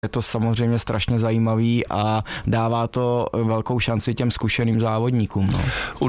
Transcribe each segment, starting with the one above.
Je to samozřejmě strašně zajímavý a dává to velkou šanci těm zkušeným závodníkům. No.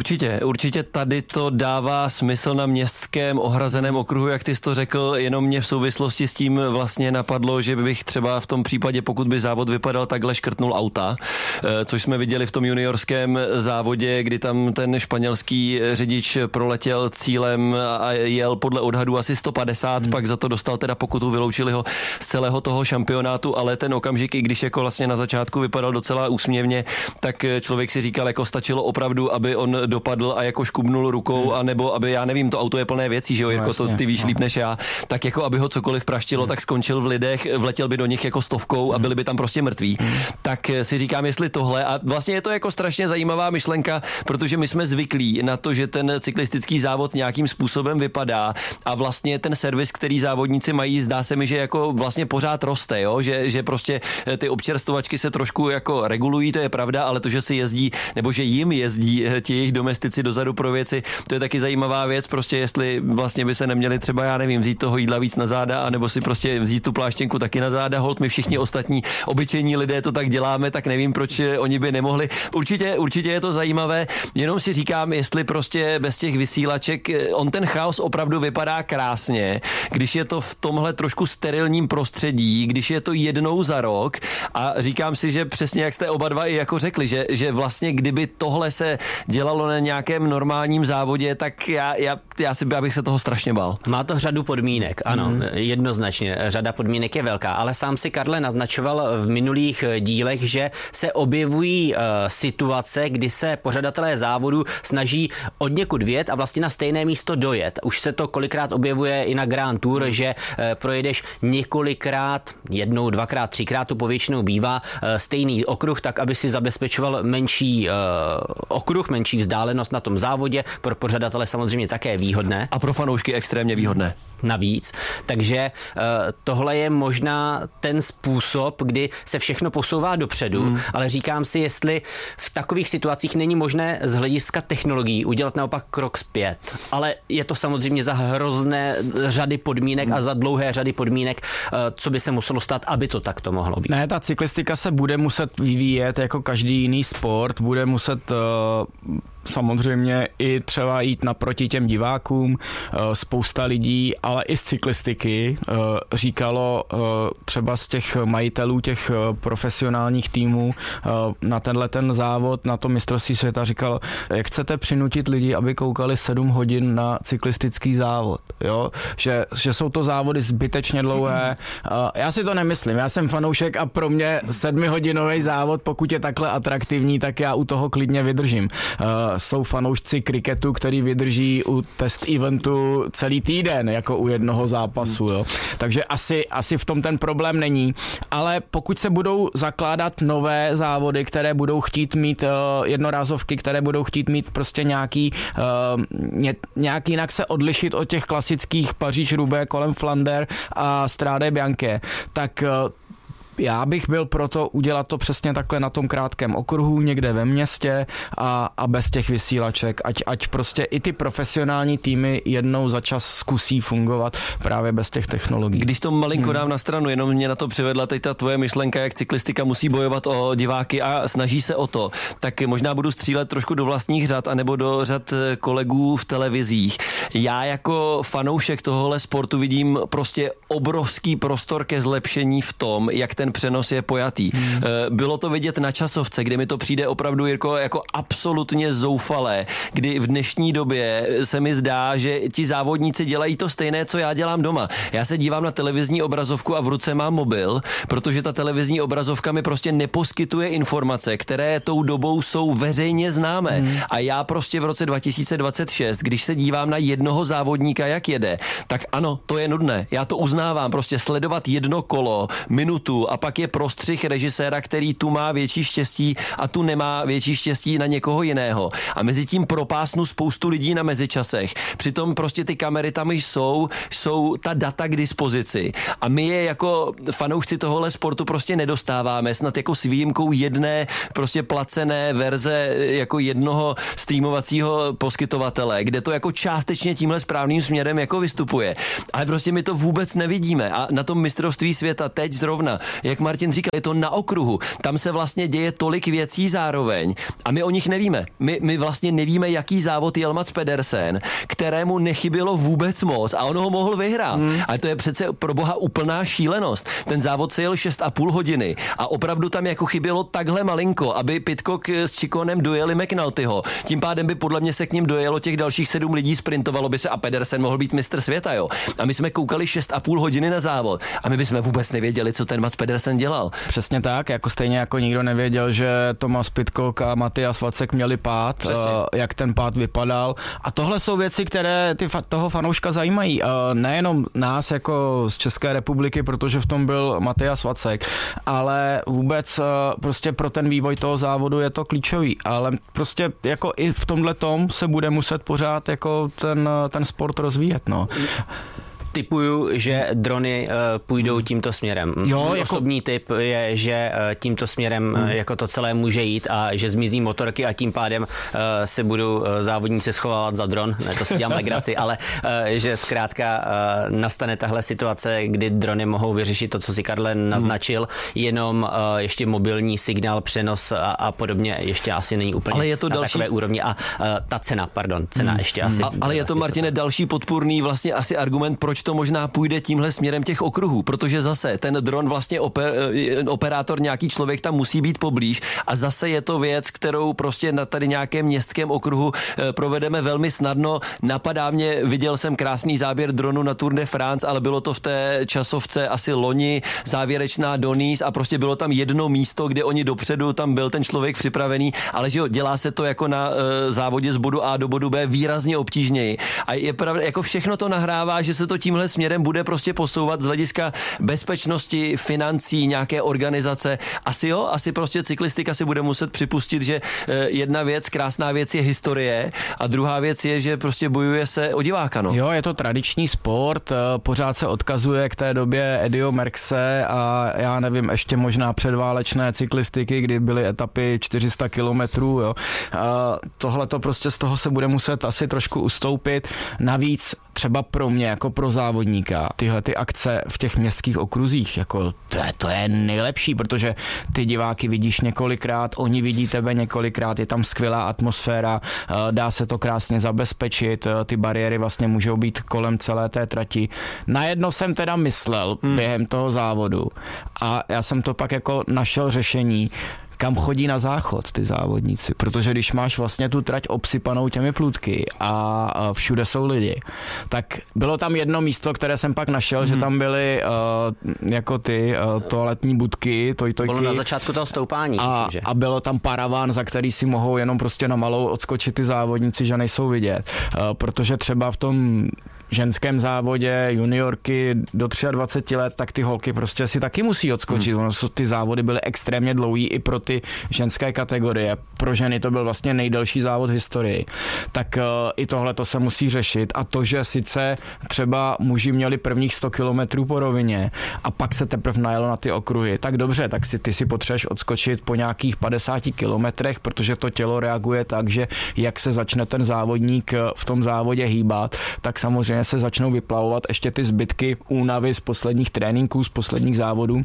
Určitě tady to dává smysl na městském ohrazeném okruhu, jak ty jsi to řekl, jenom mě v souvislosti s tím vlastně napadlo, že bych třeba v tom případě, pokud by závod vypadal takhle, škrtnul auta, což jsme viděli v tom juniorském závodě, kdy tam ten španělský řidič proletěl cílem a jel podle odhadu asi 150, pak za to dostal teda pokutu, vyloučili ho z celého toho šampionátu, ale ten okamžik, i když jako vlastně na začátku vypadal docela úsměvně, tak člověk si říkal, jako stačilo opravdu, aby on dopadl a jako škubnul rukou, anebo aby, já nevím, to auto je plné věcí, že jo, Jirko, to ty víš líp než já, tak jako aby ho cokoliv praštilo, tak skončil v lidech, vletěl by do nich jako stovkou a byli by tam prostě mrtví. Tak si říkám, jestli tohle, a vlastně je to jako strašně zajímavá myšlenka, protože my jsme zvyklí na to, že ten cyklistický závod nějakým způsobem vypadá a vlastně ten servis, který závodníci mají, zdá se mi, že jako vlastně pořád roste, jo, že prostě ty občerstvovačky se trošku jako regulují, to je pravda, ale to, že si jezdí, nebo že jim jezdí ti jejich domestici dozadu pro věci, to je taky zajímavá věc, prostě jestli vlastně by se neměli třeba, já nevím, vzít toho jídla víc na záda, anebo si prostě vzít tu pláštěnku taky na záda, holt my všichni ostatní obyčejní lidé to tak děláme, tak nevím, proč oni by nemohli. Určitě je to zajímavé, jenom si říkám, jestli prostě bez těch vysílaček, on ten chaos opravdu vypadá krásně, když je to v tomhle trošku sterilním prostředí, když je to jednou za rok a říkám si, že přesně jak jste oba dva i jako řekli, že vlastně kdyby tohle se dělalo na nějakém normálním závodě, tak já bych se toho strašně bál. Má to řadu podmínek, ano, jednoznačně, řada podmínek je velká, ale sám si, Karle, naznačoval v minulých dílech, že se objevují situace, kdy se pořadatelé závodu snaží odněkud vjet a vlastně na stejné místo dojet. Už se to kolikrát objevuje i na Grand Tour, že projedeš několikrát, jednou, dvakrát, třikrát, to povětšinou bývá stejný okruh, tak aby si zabezpečoval menší okruh, menší vzdálenost na tom závodě, pro pořadatele samozřejmě také výhodné. A pro fanoušky extrémně výhodné. Navíc. Takže tohle je možná ten způsob, kdy se všechno posouvá dopředu, ale říkám si, jestli v takových situacích není možné z hlediska technologií udělat naopak krok zpět. Ale je to samozřejmě za hrozné řady podmínek a za dlouhé řady podmínek, co by se muselo stát, aby to takto mohlo být. Ne, ta cyklistika se bude muset vyvíjet jako každý jiný sport, bude muset samozřejmě i třeba jít naproti těm divákům. Spousta lidí, ale i z cyklistiky říkalo třeba z těch majitelů těch profesionálních týmů na tenhle ten závod, na to mistrovství světa říkalo, jak chcete přinutit lidi, aby koukali 7 hodin na cyklistický závod, jo? Že jsou to závody zbytečně dlouhé. Já si to nemyslím, já jsem fanoušek a pro mě 7hodinový závod, pokud je takhle atraktivní, tak já u toho klidně vydržím. Jsou fanoušci kriketu, který vydrží u test eventu celý týden, jako u jednoho zápasu. Jo. Takže asi v tom ten problém není. Ale pokud se budou zakládat nové závody, které budou chtít mít jednorázovky, které budou chtít mít prostě nějaký jinak se odlišit od těch klasických Paříž-Roubaix kolem Flander a Strade Bianche, tak já bych byl proto udělat to přesně takhle na tom krátkém okruhu, někde ve městě a bez těch vysílaček, ať prostě i ty profesionální týmy jednou za čas zkusí fungovat právě bez těch technologií. Když to malinko dám na stranu, jenom mě na to přivedla teď ta tvoje myšlenka, jak cyklistika musí bojovat o diváky a snaží se o to, tak možná budu střílet trošku do vlastních řad anebo do řad kolegů v televizích. Já jako fanoušek tohohle sportu vidím prostě obrovský prostor ke zlepšení v tom, jak ten přenos je pojatý. Bylo to vidět na časovce, kde mi to přijde opravdu, Jirko, jako absolutně zoufalé, kdy v dnešní době se mi zdá, že ti závodníci dělají to stejné, co já dělám doma. Já se dívám na televizní obrazovku a v ruce mám mobil, protože ta televizní obrazovka mi prostě neposkytuje informace, které tou dobou jsou veřejně známé. A já prostě v roce 2026, když se dívám na jednoho závodníka, jak jede, tak ano, to je nudné. Já to uznávám, prostě sledovat jedno kolo, minutu a pak je prostřih režiséra, který tu má větší štěstí a tu nemá větší štěstí na někoho jiného. A mezi tím propásnu spoustu lidí na mezičasech. Přitom prostě ty kamery tam jsou ta data k dispozici. A my je jako fanoušci tohohle sportu prostě nedostáváme, snad jako s výjimkou jedné prostě placené verze jako jednoho streamovacíího poskytovatele, kde to jako částečně tímhle správným směrem jako vystupuje. Ale prostě my to vůbec nevidíme. A na tom mistrovství světa teď zrovna, jak Martin říkal, je to na okruhu. Tam se vlastně děje tolik věcí zároveň a my o nich nevíme. My vlastně nevíme, jaký závod jel Mats Pedersen, kterému nechybělo vůbec moc a on ho mohl vyhrát. Ale to je přece pro boha úplná šílenost. Ten závod se jel 6,5 hodiny a opravdu tam jako chybělo takhle malinko, aby Pidcock s Chiconem dojeli McNultyho. Tím pádem by podle mě se k ním dojelo těch dalších 7 lidí, sprintovalo by se a Pedersen mohl být mistr světa, jo. A my jsme koukali 6,5 hodiny na závod a my bychom vůbec nevěděli, co ten Mats Pedersen dělal. Přesně tak, jako stejně jako nikdo nevěděl, že Thomas Pidcock a Matthias Vacek měli pád, jak ten pád vypadal. A tohle jsou věci, které toho fanouška zajímají. Nejenom nás jako z České republiky, protože v tom byl Matthias Vacek, ale vůbec prostě pro ten vývoj toho závodu je to klíčový. Ale prostě jako i v tomhle tom se bude muset pořád jako ten sport rozvíjet, no. Typuju, že drony půjdou tímto směrem. Jo, jako... Osobní tip je, že tímto směrem jako to celé může jít a že zmizí motorky a tím pádem se budou závodníci schovávat za dron. Ne, to si dělám legraci, ale že zkrátka nastane tahle situace, kdy drony mohou vyřešit to, co si Karle naznačil, jenom ještě mobilní signál, přenos a podobně ještě asi není úplně ale je to na další... takové úrovni a ta cena ještě asi. Ale je to, Martine, další podpůrný vlastně asi argument, proč to možná půjde tímhle směrem těch okruhů, protože zase ten dron vlastně operátor, nějaký člověk tam musí být poblíž a zase je to věc, kterou prostě na tady nějakém městském okruhu provedeme velmi snadno. Napadá mě, viděl jsem krásný záběr dronu na Tour de France, ale bylo to v té časovce asi loni, závěrečná do Nice a prostě bylo tam jedno místo, kde oni dopředu, tam byl ten člověk připravený, ale že jo, dělá se to jako na závodě z bodu A do bodu B výrazně obtížněji. A je pravda, jako všechno to nahrává, že se to tímhle směrem bude prostě posouvat z hlediska bezpečnosti, financí, nějaké organizace. Asi prostě cyklistika si bude muset připustit, že jedna věc, krásná věc je historie a druhá věc je, že prostě bojuje se o diváka, no. Jo, je to tradiční sport, pořád se odkazuje k té době Eddieho Merckxe a já nevím, ještě možná předválečné cyklistiky, kdy byly etapy 400 kilometrů, jo. Tohle to prostě z toho se bude muset asi trošku ustoupit. Navíc třeba pro mě, jako pro závodníka, tyhle ty akce v těch městských okruzích, jako to je nejlepší, protože ty diváky vidíš několikrát, oni vidí tebe několikrát, je tam skvělá atmosféra, dá se to krásně zabezpečit, ty bariéry vlastně můžou být kolem celé té trati. Najednou jsem teda myslel během toho závodu a já jsem to pak jako našel řešení, kam chodí na záchod ty závodníci, protože když máš vlastně tu trať obsypanou těmi plůtky a všude jsou lidi, tak bylo tam jedno místo, které jsem pak našel, že tam byly jako ty toaletní budky, tojky. Bylo na začátku toho stoupání. A bylo tam paraván, za který si mohou jenom prostě na malou odskočit ty závodníci, že nejsou vidět, protože třeba v tom ženském závodě juniorky do 23 let, tak ty holky prostě si taky musí odskočit. Ty závody byly extrémně dlouhý i pro ty ženské kategorie. Pro ženy to byl vlastně nejdelší závod v historii. Tak i tohle to se musí řešit. A to, že sice třeba muži měli prvních 100 kilometrů po rovině a pak se teprve najelo na ty okruhy, tak dobře, tak ty si potřebuješ odskočit po nějakých 50 kilometrech, protože to tělo reaguje tak, že jak se začne ten závodník v tom závodě hýbat, tak samozřejmě se začnou vyplavovat ještě ty zbytky únavy z posledních tréninků, z posledních závodů.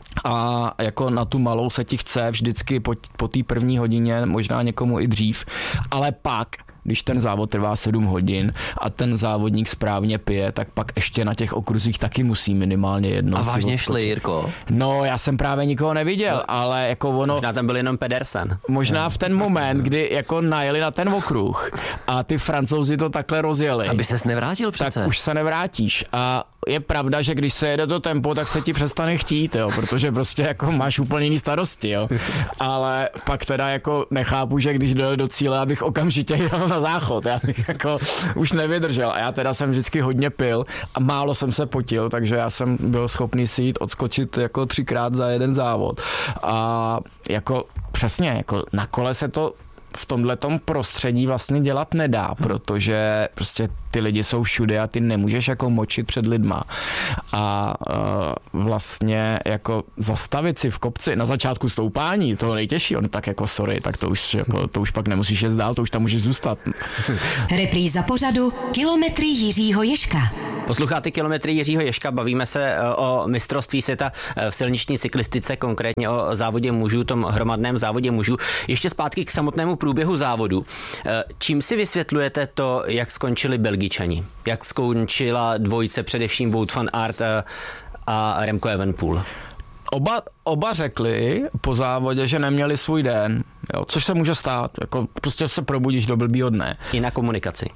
A jako na tu malou se ti chce vždycky po té první hodině, možná někomu i dřív, ale pak když ten závod trvá 7 hodin a ten závodník správně pije, tak pak ještě na těch okruzích taky musí minimálně jedno. A vážně šli, Jirko? No, já jsem právě nikoho neviděl, ale jako ono... Možná tam byl jenom Pedersen. Možná v ten moment, kdy jako najeli na ten okruh a ty Francouzi to takhle rozjeli. Aby ses nevrátil přece. Tak už se nevrátíš a je pravda, že když se jede to tempo, tak se ti přestane chtít, jo, protože prostě jako máš úplně jiný starosti, jo. Ale pak teda jako nechápu, že když dojel do cíle, abych okamžitě jel na záchod, já bych jako už nevydržel a já teda jsem vždycky hodně pil a málo jsem se potil, takže já jsem byl schopný si jít odskočit jako 3krát za jeden závod a jako přesně, jako na kole se to v tomhletom prostředí vlastně dělat nedá, protože prostě ty lidi jsou všude a ty nemůžeš jako močit před lidma. A vlastně jako zastavit si v kopci na začátku stoupání, toho nejtěžší, on tak jako sorry, tak to už pak nemusíš jít dál, to už tam můžeš zůstat. Repríza pořadu Kilometry Jiřího Ježka. Posloucháte Kilometry Jiřího Ježka, bavíme se o mistrovství světa v silniční cyklistice, konkrétně o závodě mužů, tom hromadném závodě mužů. Ještě zpátky k samotnému průběhu závodu. Čím si vysvětlujete to, jak skončili Belgičani? Jak skončila dvojice, především Wout van Aert a Remco Evenepoel? Oba řekli po závodě, že neměli svůj den, jo, což se může stát, jako prostě se probudíš do blbýho dne. I na komunikaci.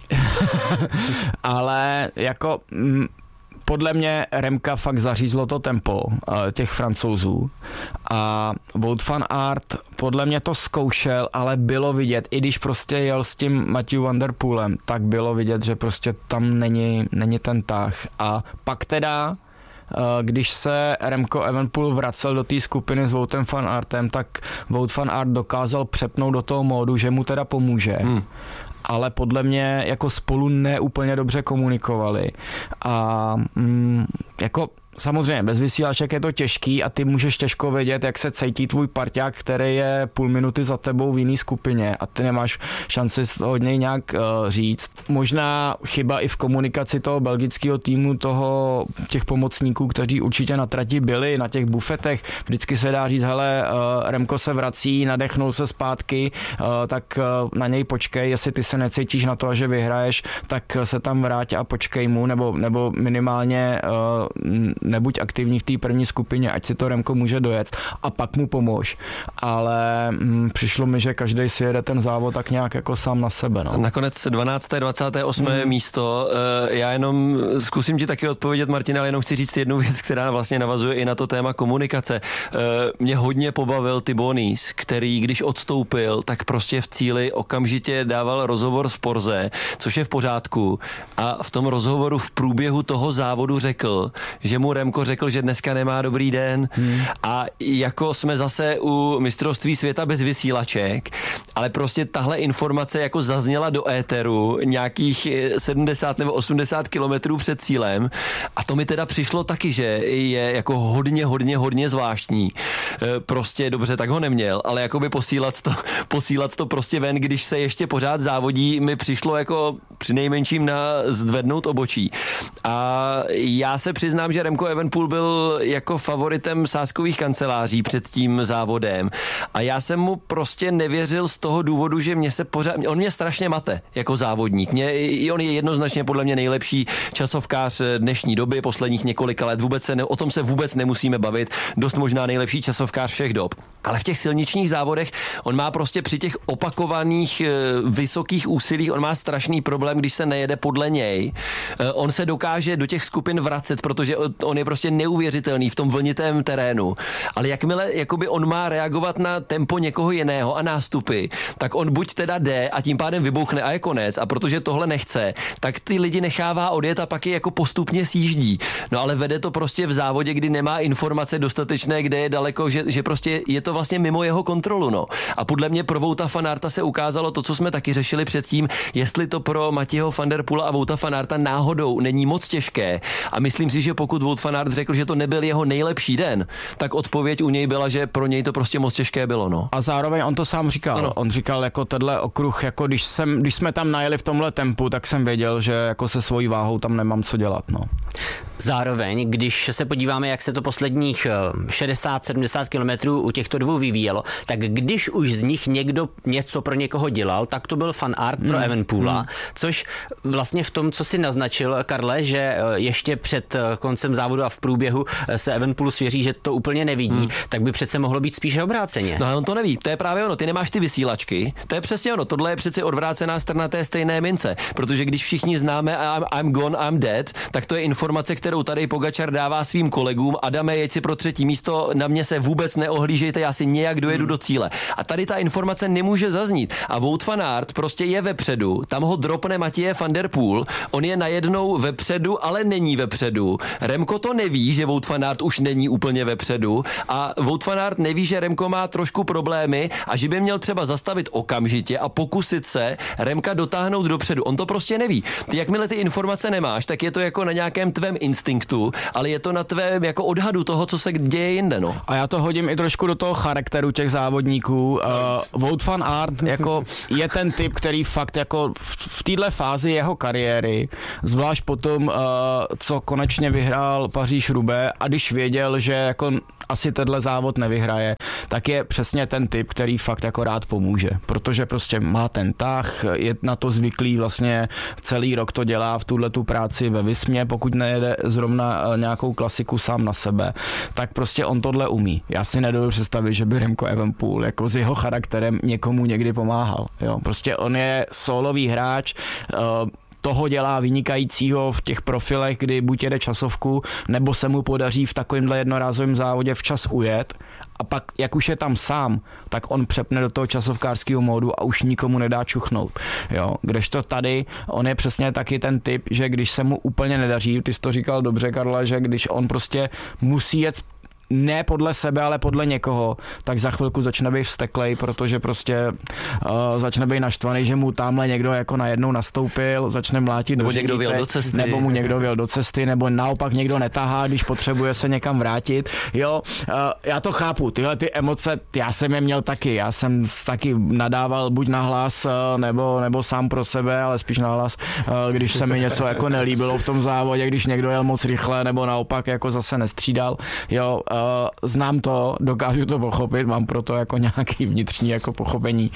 Ale jako podle mě Remka fakt zařízlo to tempo těch Francouzů a Wout van Aert podle mě to zkoušel, ale bylo vidět, i když prostě jel s tím Matthew van der Poelem, tak bylo vidět, že prostě tam není ten tah. A pak teda když se Remco Evenepoel vracel do té skupiny s Woutem van Aertem, tak Wout van Aert dokázal přepnout do toho módu, že mu teda pomůže. Ale podle mě jako spolu neúplně dobře komunikovali. A jako samozřejmě, bez vysílaček je to těžký a ty můžeš těžko vědět, jak se cítí tvůj parťák, který je půl minuty za tebou v jiný skupině a ty nemáš šanci od něj nějak říct. Možná chyba i v komunikaci toho belgického týmu, těch pomocníků, kteří určitě na trati byli, na těch bufetech. Vždycky se dá říct, hele, Remko se vrací, nadechnul se zpátky, tak na něj počkej, jestli ty se necítíš na to, že vyhraješ, tak se tam vrať a počkej mu, nebo minimálně nebuď aktivní v té první skupině, ať si to Remko může dojet a pak mu pomož. Ale přišlo mi, že každý si jede ten závod tak nějak jako sám na sebe. No. Nakonec 12. 28. místo. Já jenom zkusím ti taky odpovědět, Martin, ale jenom chci říct jednu věc, která vlastně navazuje i na to téma komunikace. Mě hodně pobavil Thibaut Nice, který když odstoupil, tak prostě v cíli okamžitě dával rozhovor z Porze, což je v pořádku. A v tom rozhovoru v průběhu toho závodu řekl, že mu Remko řekl, že dneska nemá dobrý den a jako jsme zase u mistrovství světa bez vysílaček, ale prostě tahle informace jako zazněla do éteru nějakých 70 nebo 80 kilometrů před cílem a to mi teda přišlo taky, že je jako hodně zvláštní. Prostě dobře, tak ho neměl, ale jakoby posílat to prostě ven, když se ještě pořád závodí, mi přišlo jako přinejmenším na zdvednout obočí. A já se přiznám, že Remco Evenepoel byl jako favoritem sázkových kanceláří před tím závodem a já jsem mu prostě nevěřil z toho důvodu, že on mě strašně mate jako závodník. On je jednoznačně podle mě nejlepší časovkář dnešní doby, posledních několika let, o tom se vůbec nemusíme bavit, dost možná nejlepší časovkář všech dob. Ale v těch silničních závodech on má prostě při těch opakovaných vysokých úsilích, on má strašný problém, když se nejede podle něj. On se dokáže do těch skupin vracet, protože on je prostě neuvěřitelný v tom vlnitém terénu. Ale jakmile jakoby on má reagovat na tempo někoho jiného a nástupy, tak on buď teda jde a tím pádem vybouchne a je konec. A protože tohle nechce, tak ty lidi nechává odjet a pak je jako postupně sjíždí. No ale vede to prostě v závodě, kdy nemá informace dostatečné, kde je daleko, že prostě je to vlastně mimo jeho kontrolu. No. A podle mě pro Wouta van Aerta se ukázalo to, co jsme taky řešili předtím, jestli to pro Mathieu van der Poela a Wouta van Aerta náhodou není moc těžké. A myslím si, že pokud Wout van Aert řekl, že to nebyl jeho nejlepší den, tak odpověď u něj byla, že pro něj to prostě moc těžké bylo. No. A zároveň on to sám říkal. Ano. On říkal jako tenhle okruh, jako když jsme tam najeli v tomhle tempu, tak jsem věděl, že jako se svojí váhou tam nemám co dělat. No. Zároveň, když se podíváme, jak se to posledních 60-70 kilometrů u těchto dvou vyvíjelo, tak když už z nich někdo něco pro někoho dělal, tak to byl Van Aert pro Evenepoela, což vlastně v tom, co si naznačil, Karle, že ještě před koncem závodu a v průběhu se Evenepoelu svěří, že to úplně nevidí, tak by přece mohlo být spíše obráceně. No ale on to neví, to je právě ono, ty nemáš ty vysílačky, to je přesně ono, tohle je přece odvrácená strana té stejné mince, protože když všichni známe I'm gone, I'm dead, tak to je informace, kterou kterou tady Pogačar dává svým kolegům: Adame, jeď si pro 3. místo, na mě se vůbec neohlížejte, já si nějak dojedu do cíle. A tady ta informace nemůže zaznít. A Wout van Aert prostě je vepředu, tam ho dropne Mathieu van der Poel, on je najednou vepředu, ale není vepředu. Remko to neví, že Wout van Aert už není úplně vepředu a Wout van Aert neví, že Remko má trošku problémy a že by měl třeba zastavit okamžitě a pokusit se Remka dotáhnout dopředu. On to prostě neví. Ty jakmile ty informace nemáš, tak je to jako na nějakém tvém instinktu, ale je to na tvém jako odhadu toho, co se děje jinde, no. A já to hodím i trošku do toho charakteru těch závodníků. Wout van Aert jako je ten typ, který fakt jako v téhle fázi jeho kariéry, zvlášť potom, co konečně vyhrál Paříž-Roubaix a když věděl, že jako asi tenhle závod nevyhraje, tak je přesně ten typ, který fakt jako rád pomůže, protože prostě má ten tah, je na to zvyklý, vlastně celý rok to dělá v tuhletu práci ve Vismě, pokud nejede zrovna nějakou klasiku sám na sebe, tak prostě on tohle umí. Já si nedovedu představit, že by Remco Evenepoel jako s jeho charakterem někomu někdy pomáhal. Jo? Prostě on je sólový hráč, toho dělá vynikajícího v těch profilech, kdy buď jede časovku, nebo se mu podaří v takovémhle jednorázovém závodě včas ujet a pak, jak už je tam sám, tak on přepne do toho časovkářského módu a už nikomu nedá čuchnout. Jo? Kdežto tady, on je přesně taky ten typ, že když se mu úplně nedaří, ty jsi to říkal dobře, Karle, že když on prostě musí jet ne podle sebe, ale podle někoho, tak za chvilku začne být vzteklej, protože prostě začne být naštvaný, že mu tamhle někdo jako najednou nastoupil, začne mlátit nebo někdo vjel do cesty. Nebo mu někdo vjel do cesty, nebo naopak někdo netahá, když potřebuje se někam vrátit. Jo, já to chápu, tyhle ty emoce, já jsem je měl taky, já jsem taky nadával buď nahlas, nebo sám pro sebe, ale spíš nahlas, když se mi něco jako nelíbilo v tom závodě, když někdo jel moc rychle, nebo naopak jako zase nestřídal. Jo, znám to, dokážu to pochopit, mám pro to jako nějaký vnitřní jako pochopení,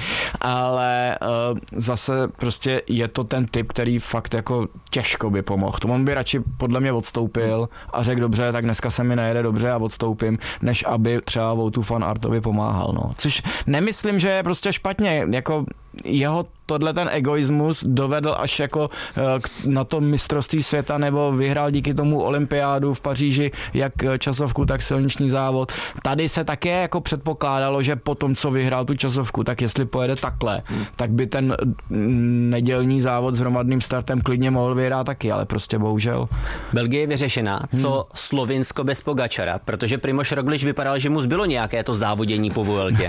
ale zase prostě je to ten typ, který fakt jako těžko by pomohl. On by radši podle mě odstoupil a řekl dobře, tak dneska se mi nejede dobře a odstoupím, než aby třeba Woutu van Aertovi pomáhal. No. Což nemyslím, že je prostě špatně, jako jeho tohle ten egoismus dovedl až jako na to mistrovství světa nebo vyhrál díky tomu olympiádu v Paříži, jak časovku, tak silniční závod. Tady se také jako předpokládalo, že po tom, co vyhrál tu časovku, tak jestli pojede takhle, tak by ten nedělní závod s hromadným startem klidně mohl vyhrát taky, ale prostě bohužel. Belgie je vyřešená. Co Slovinsko bez Pogačara? Protože Primož Roglič vypadal, že mu zbylo nějaké to závodění po Vueldě.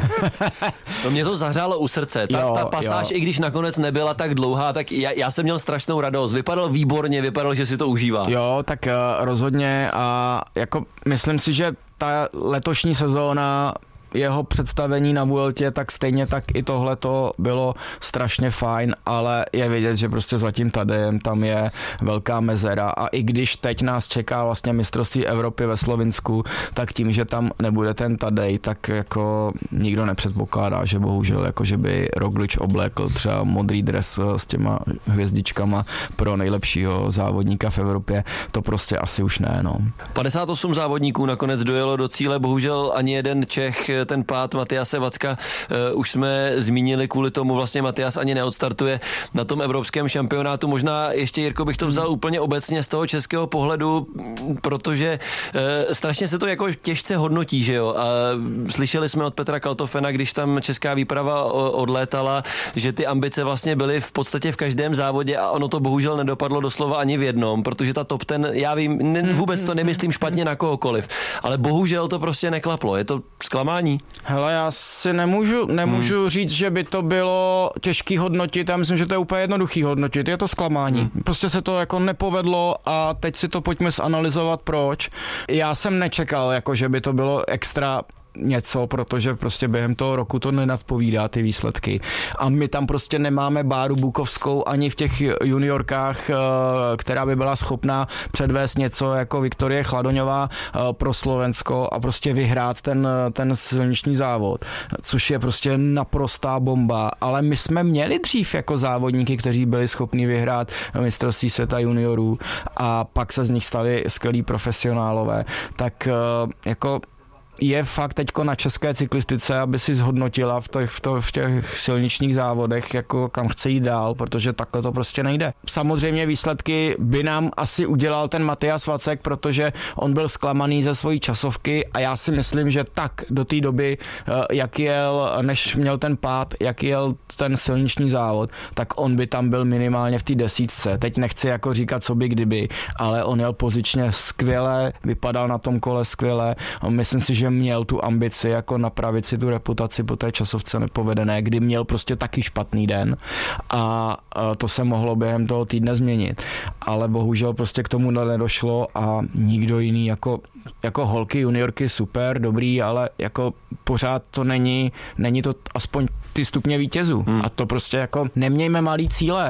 To mě to zahřálo u srdce. Ta pasáž, i když nakonec nebyla tak dlouhá, tak já jsem měl strašnou radost. Vypadal výborně, vypadal, že si to užívá. Jo, tak rozhodně a jako myslím si, že ta letošní sezóna jeho představení na Vueltě, tak stejně tak i tohle to bylo strašně fajn, ale je vidět, že prostě za tím Tadejem tam je velká mezera a i když teď nás čeká vlastně mistrovství Evropy ve Slovinsku, tak tím, že tam nebude ten Tadej, tak jako nikdo nepředpokládá, že bohužel jako že by Roglič oblékl třeba modrý dres s těma hvězdičkama pro nejlepšího závodníka v Evropě, to prostě asi už ne, no. 58 závodníků nakonec dojelo do cíle, bohužel ani jeden Čech ten pád Matyase Vacka už jsme zmínili, kvůli tomu vlastně Matyas ani neodstartuje na tom evropském šampionátu. Možná ještě, Jirko, bych to vzal úplně obecně z toho českého pohledu, protože strašně se to jako těžce hodnotí, že jo. A slyšeli jsme od Petra Kaltofena, když tam česká výprava odlétala, že ty ambice vlastně byly v podstatě v každém závodě a ono to bohužel nedopadlo doslova ani v jednom, protože ta top ten, já vím, vůbec to nemyslím špatně na kohokoliv, ale bohužel to prostě neklaplo. Je to zklamání? Hele, já si nemůžu říct, že by to bylo těžký hodnotit, já myslím, že to je úplně jednoduchý hodnotit, je to zklamání. Prostě se to jako nepovedlo a teď si to pojďme zanalyzovat proč. Já jsem nečekal, jako že by to bylo extra něco, protože prostě během toho roku to nenadpovídá ty výsledky. A my tam prostě nemáme Báru Bukovskou ani v těch juniorkách, která by byla schopná předvést něco jako Viktorie Chladoňová pro Slovensko a prostě vyhrát ten silniční závod, což je prostě naprostá bomba. Ale my jsme měli dřív jako závodníky, kteří byli schopni vyhrát mistrovství světa juniorů a pak se z nich stali skvělí profesionálové. Tak jako je fakt teďko na české cyklistice, aby si zhodnotila v těch silničních závodech, jako kam chce jít dál, protože takhle to prostě nejde. Samozřejmě výsledky by nám asi udělal ten Matyáš Vacek, protože on byl zklamaný ze svojí časovky a já si myslím, že tak do té doby, jak jel, než měl ten pád, jak jel ten silniční závod, tak on by tam byl minimálně v té desítce. Teď nechci jako říkat, co by kdyby, ale on jel pozičně skvěle, vypadal na tom kole skvěle a myslím si, že měl tu ambici jako napravit si tu reputaci po té časovce nepovedené, kdy měl prostě taky špatný den a to se mohlo během toho týdne změnit. Ale bohužel prostě k tomu nedošlo a nikdo jiný jako holky, juniorky super, dobrý, ale jako pořád to není to aspoň ty stupně vítězů. A to prostě jako nemějme malý cíle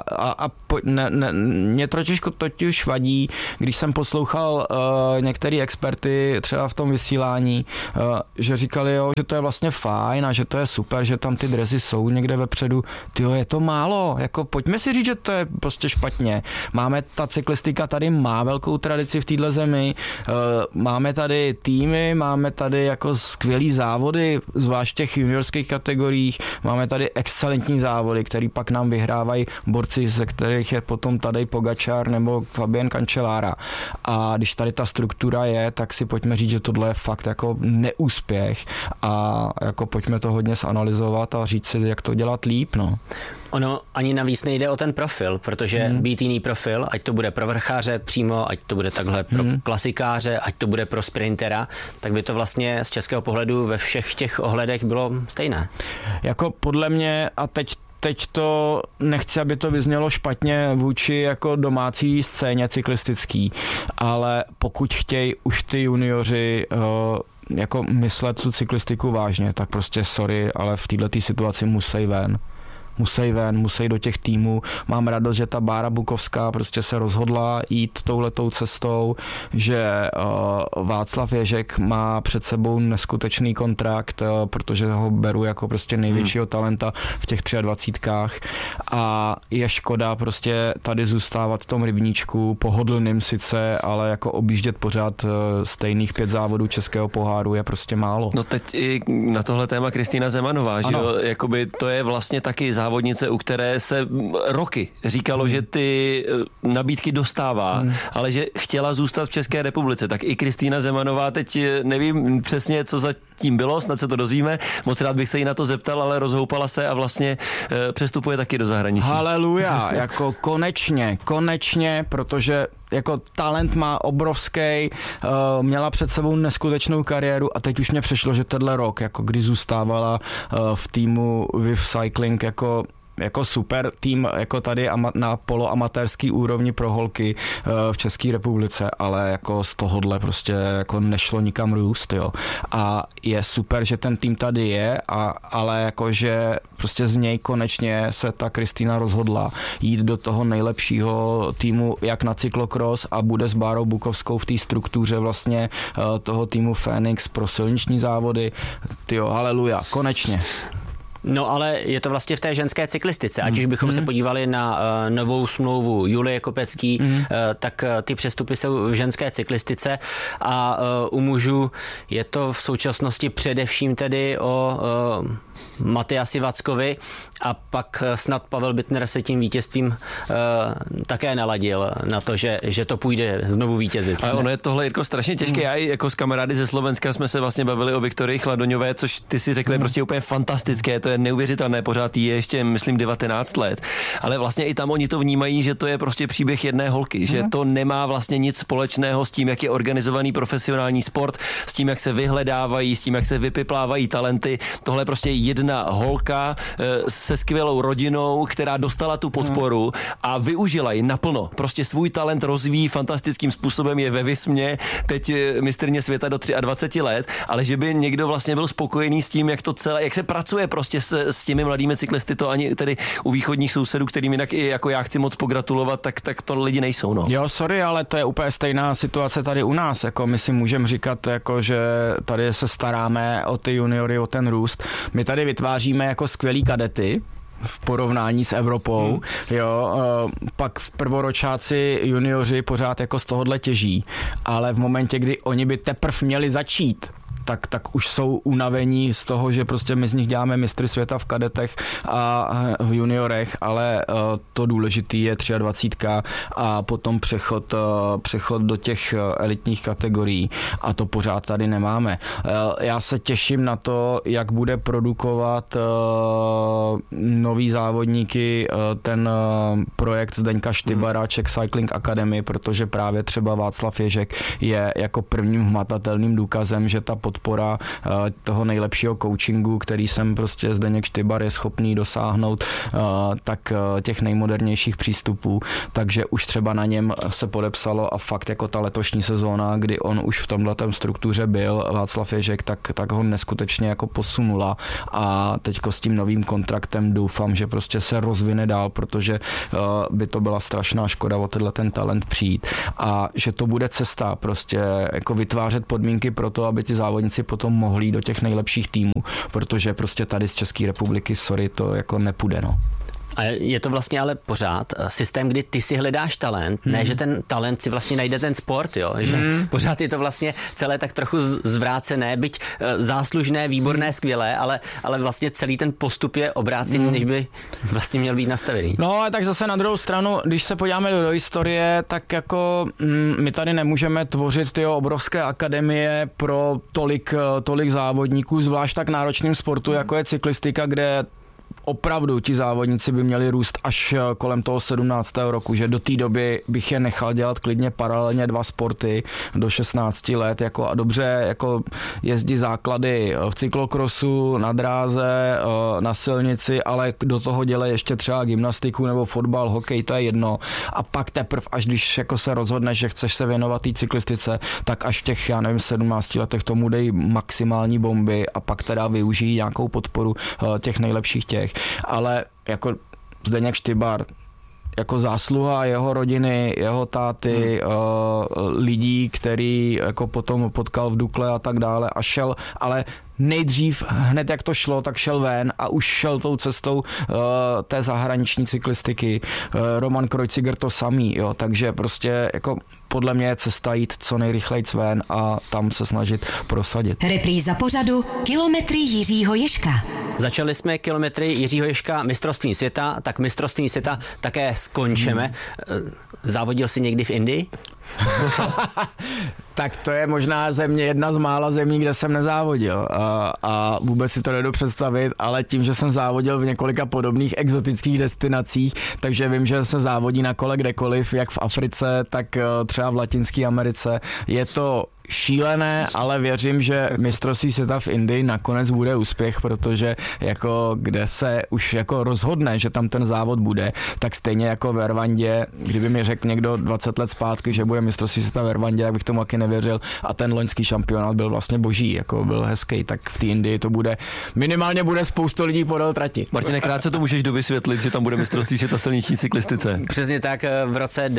mě trošičku totiž vadí, když jsem poslouchal některé experty třeba v tom vysílání, že říkali, jo, že to je vlastně fajn a že to je super, že tam ty dresy jsou někde vepředu. Tyjo, je to málo, jako pojďme si říct, že to je prostě špatně. Ta cyklistika tady má velkou tradici v téhle zemi, máme tady týmy, máme tady jako skvělý závody, zvlášť v těch juniorských kategoriích, máme tady excelentní závody, který pak nám vyhrávají borci, ze kterých je potom tady Pogačar nebo Fabian Cancellara. A když tady ta struktura je, tak si pojďme říct, že tohle je fakt jako neúspěch a jako pojďme to hodně zanalyzovat a říct si, jak to dělat líp, no. Ono ani navíc nejde o ten profil, protože být jiný profil, ať to bude pro vrcháře přímo, ať to bude takhle pro klasikáře, ať to bude pro sprintera, tak by to vlastně z českého pohledu ve všech těch ohledech bylo stejné. Jako podle mě, a teď to nechci, aby to vyznělo špatně vůči jako domácí scéně cyklistický, ale pokud chtějí už ty junioři jako myslet tu cyklistiku vážně, tak prostě sorry, ale v této situaci musí do těch týmů. Mám radost, že ta Bára Bukovská prostě se rozhodla jít touhletou cestou, že Václav Ježek má před sebou neskutečný kontrakt, protože ho beru jako prostě největšího talenta v těch 23 a je škoda prostě tady zůstávat v tom rybníčku, pohodlným sice, ale jako objíždět pořád stejných 5 závodů českého poháru je prostě málo. No teď i na tohle téma Kristýna Zemanová, že jo? Jakoby to je vlastně taky závodnice, u které se roky říkalo, že ty nabídky dostává, ale že chtěla zůstat v České republice. Tak i Kristýna Zemanová teď nevím přesně, co za tím bylo, snad se to dozvíme. Moc rád bych se jí na to zeptal, ale rozhoupala se a vlastně přestupuje taky do zahraničí. Haleluja, jako konečně, protože jako talent má obrovský, měla před sebou neskutečnou kariéru a teď už mě přešlo, že tenhle rok, jako kdy zůstávala v týmu Viv Cycling, jako super tým, jako tady na poloamatérský úrovni pro holky v České republice, ale jako z tohohle prostě jako nešlo nikam růst, jo. A je super, že ten tým tady je, ale jakože prostě z něj konečně se ta Kristýna rozhodla jít do toho nejlepšího týmu, jak na cyklokros a bude s Bárou Bukovskou v té struktuře vlastně toho týmu Fénix pro silniční závody. Tyjo, haleluja, konečně. No ale je to vlastně v té ženské cyklistice. Ať už bychom se podívali na novou smlouvu Julie Kopecký, tak ty přestupy jsou v ženské cyklistice a u mužů je to v současnosti především tedy o Matyáši Vackovi a pak snad Pavel Bittner se tím vítězstvím také naladil na to, že to půjde znovu vítězit. Ale ono je tohle, Jirko, strašně těžké. Já jako s kamarády ze Slovenska jsme se vlastně bavili o Viktorii Chladoňové, což ty si řekl, je prostě úplně fantastické, to je neuvěřitelné, pořád jí je ještě, myslím, 19 let, ale vlastně i tam oni to vnímají, že to je prostě příběh jedné holky, že to nemá vlastně nic společného s tím, jak je organizovaný profesionální sport, s tím, jak se vyhledávají, s tím, jak se vypiplávají talenty. Tohle je prostě jedna holka se skvělou rodinou, která dostala tu podporu a využila ji naplno. Prostě svůj talent rozvíjí fantastickým způsobem, je ve Vismě, teď mistryně světa do 23 let, ale že by někdo vlastně byl spokojený s tím, jak to celé, jak se pracuje prostě s těmi mladými cyklisty, to ani tedy u východních sousedů, kterým jinak i jako já chci moc pogratulovat, tak to lidi nejsou, no. Jo, sorry, ale to je úplně stejná situace tady u nás, jako my si můžeme říkat, jako že tady se staráme o ty juniory, o ten růst. My tady vytváříme jako skvělý kadety v porovnání s Evropou, jo, pak v prvoročáci junioři pořád jako z tohohle těží, ale v momentě, kdy oni by teprv měli začít tak už jsou unavení z toho, že prostě my z nich děláme mistry světa v kadetech a v juniorech, ale to důležitý je 23 a potom přechod do těch elitních kategorií a to pořád tady nemáme. Já se těším na to, jak bude produkovat nový závodníky ten projekt Zdeňka Štybara Czech Cycling Academy, protože právě třeba Václav Ježek je jako prvním hmatatelným důkazem, že ta podpora toho nejlepšího coachingu, který jsem prostě Zdeněk Štybar je schopný dosáhnout, tak těch nejmodernějých přístupů, takže už třeba na něm se podepsalo a fakt jako ta letošní sezóna, kdy on už v tomhletem struktuře byl, Václav Ježek, tak ho neskutečně jako posunula a teďko s tím novým kontraktem doufám, že prostě se rozvine dál, protože by to byla strašná škoda o tenhle ten talent přijít a že to bude cesta prostě jako vytvářet podmínky pro to, aby ti závodníci potom mohli jít do těch nejlepších týmů, protože prostě tady z České republiky, sorry, to jako nepůjde, no. A je to vlastně ale pořád systém, kdy ty si hledáš talent, ne, že ten talent si vlastně najde ten sport, jo, že pořád je to vlastně celé tak trochu zvrácené, byť záslužné, výborné, skvělé, ale vlastně celý ten postup je obrácený, než by vlastně měl být nastavený. No a tak zase na druhou stranu, když se podíváme do historie, tak jako my tady nemůžeme tvořit ty obrovské akademie pro tolik závodníků, zvlášť tak náročným sportu, jako je cyklistika, kde opravdu ti závodníci by měli růst až kolem toho 17. roku, že do té doby bych je nechal dělat klidně paralelně 2 sporty do 16 let jako a dobře jako jezdí základy v cyklokrosu, na dráze, na silnici, ale do toho dělají ještě třeba gymnastiku nebo fotbal, hokej, to je jedno a pak teprv, až když jako se rozhodneš, že chceš se věnovat té cyklistice, tak až v těch, 17 letech tomu dej maximální bomby a pak teda využijí nějakou podporu těch nejlepších těch. Ale jako Zdeněk Štybar, jako zásluha jeho rodiny, jeho táty, lidí, který jako potom potkal v Dukle a tak dále a šel, ale nejdřív, hned jak to šlo, tak šel ven a už šel tou cestou té zahraniční cyklistiky. Roman Kreuziger to samý, jo, takže prostě jako podle mě je cesta jít co nejrychleji ven a tam se snažit prosadit. Repríza pořadu Kilometry Jiřího Ježka. Začali jsme kilometry Jiřího Ježka mistrovství světa, tak mistrovství světa také skončíme. Závodil jsi někdy v Indii? Tak to je možná jedna z mála zemí, kde jsem nezávodil a vůbec si to nedovedu představit, ale tím, že jsem závodil v několika podobných exotických destinacích, takže vím, že se závodí na kole kdekoliv, jak v Africe, tak třeba v Latinské Americe. Je to šílené, ale věřím, že mistrovství světa v Indii nakonec bude úspěch, protože jako kde se už jako rozhodne, že tam ten závod bude, tak stejně jako v Rwandě, kdyby mi řekl někdo 20 let zpátky, že bude mistrovství světa v Rwandě, tak bych tomu taky nevěřil a ten loňský šampionát byl vlastně boží, jako byl hezký, tak v té Indii to bude, minimálně bude spoustu lidí podél trati. Martine, krátce to můžeš dovysvětlit, že tam bude mistrovství světa silniční cyklistice. Přesně tak, v roce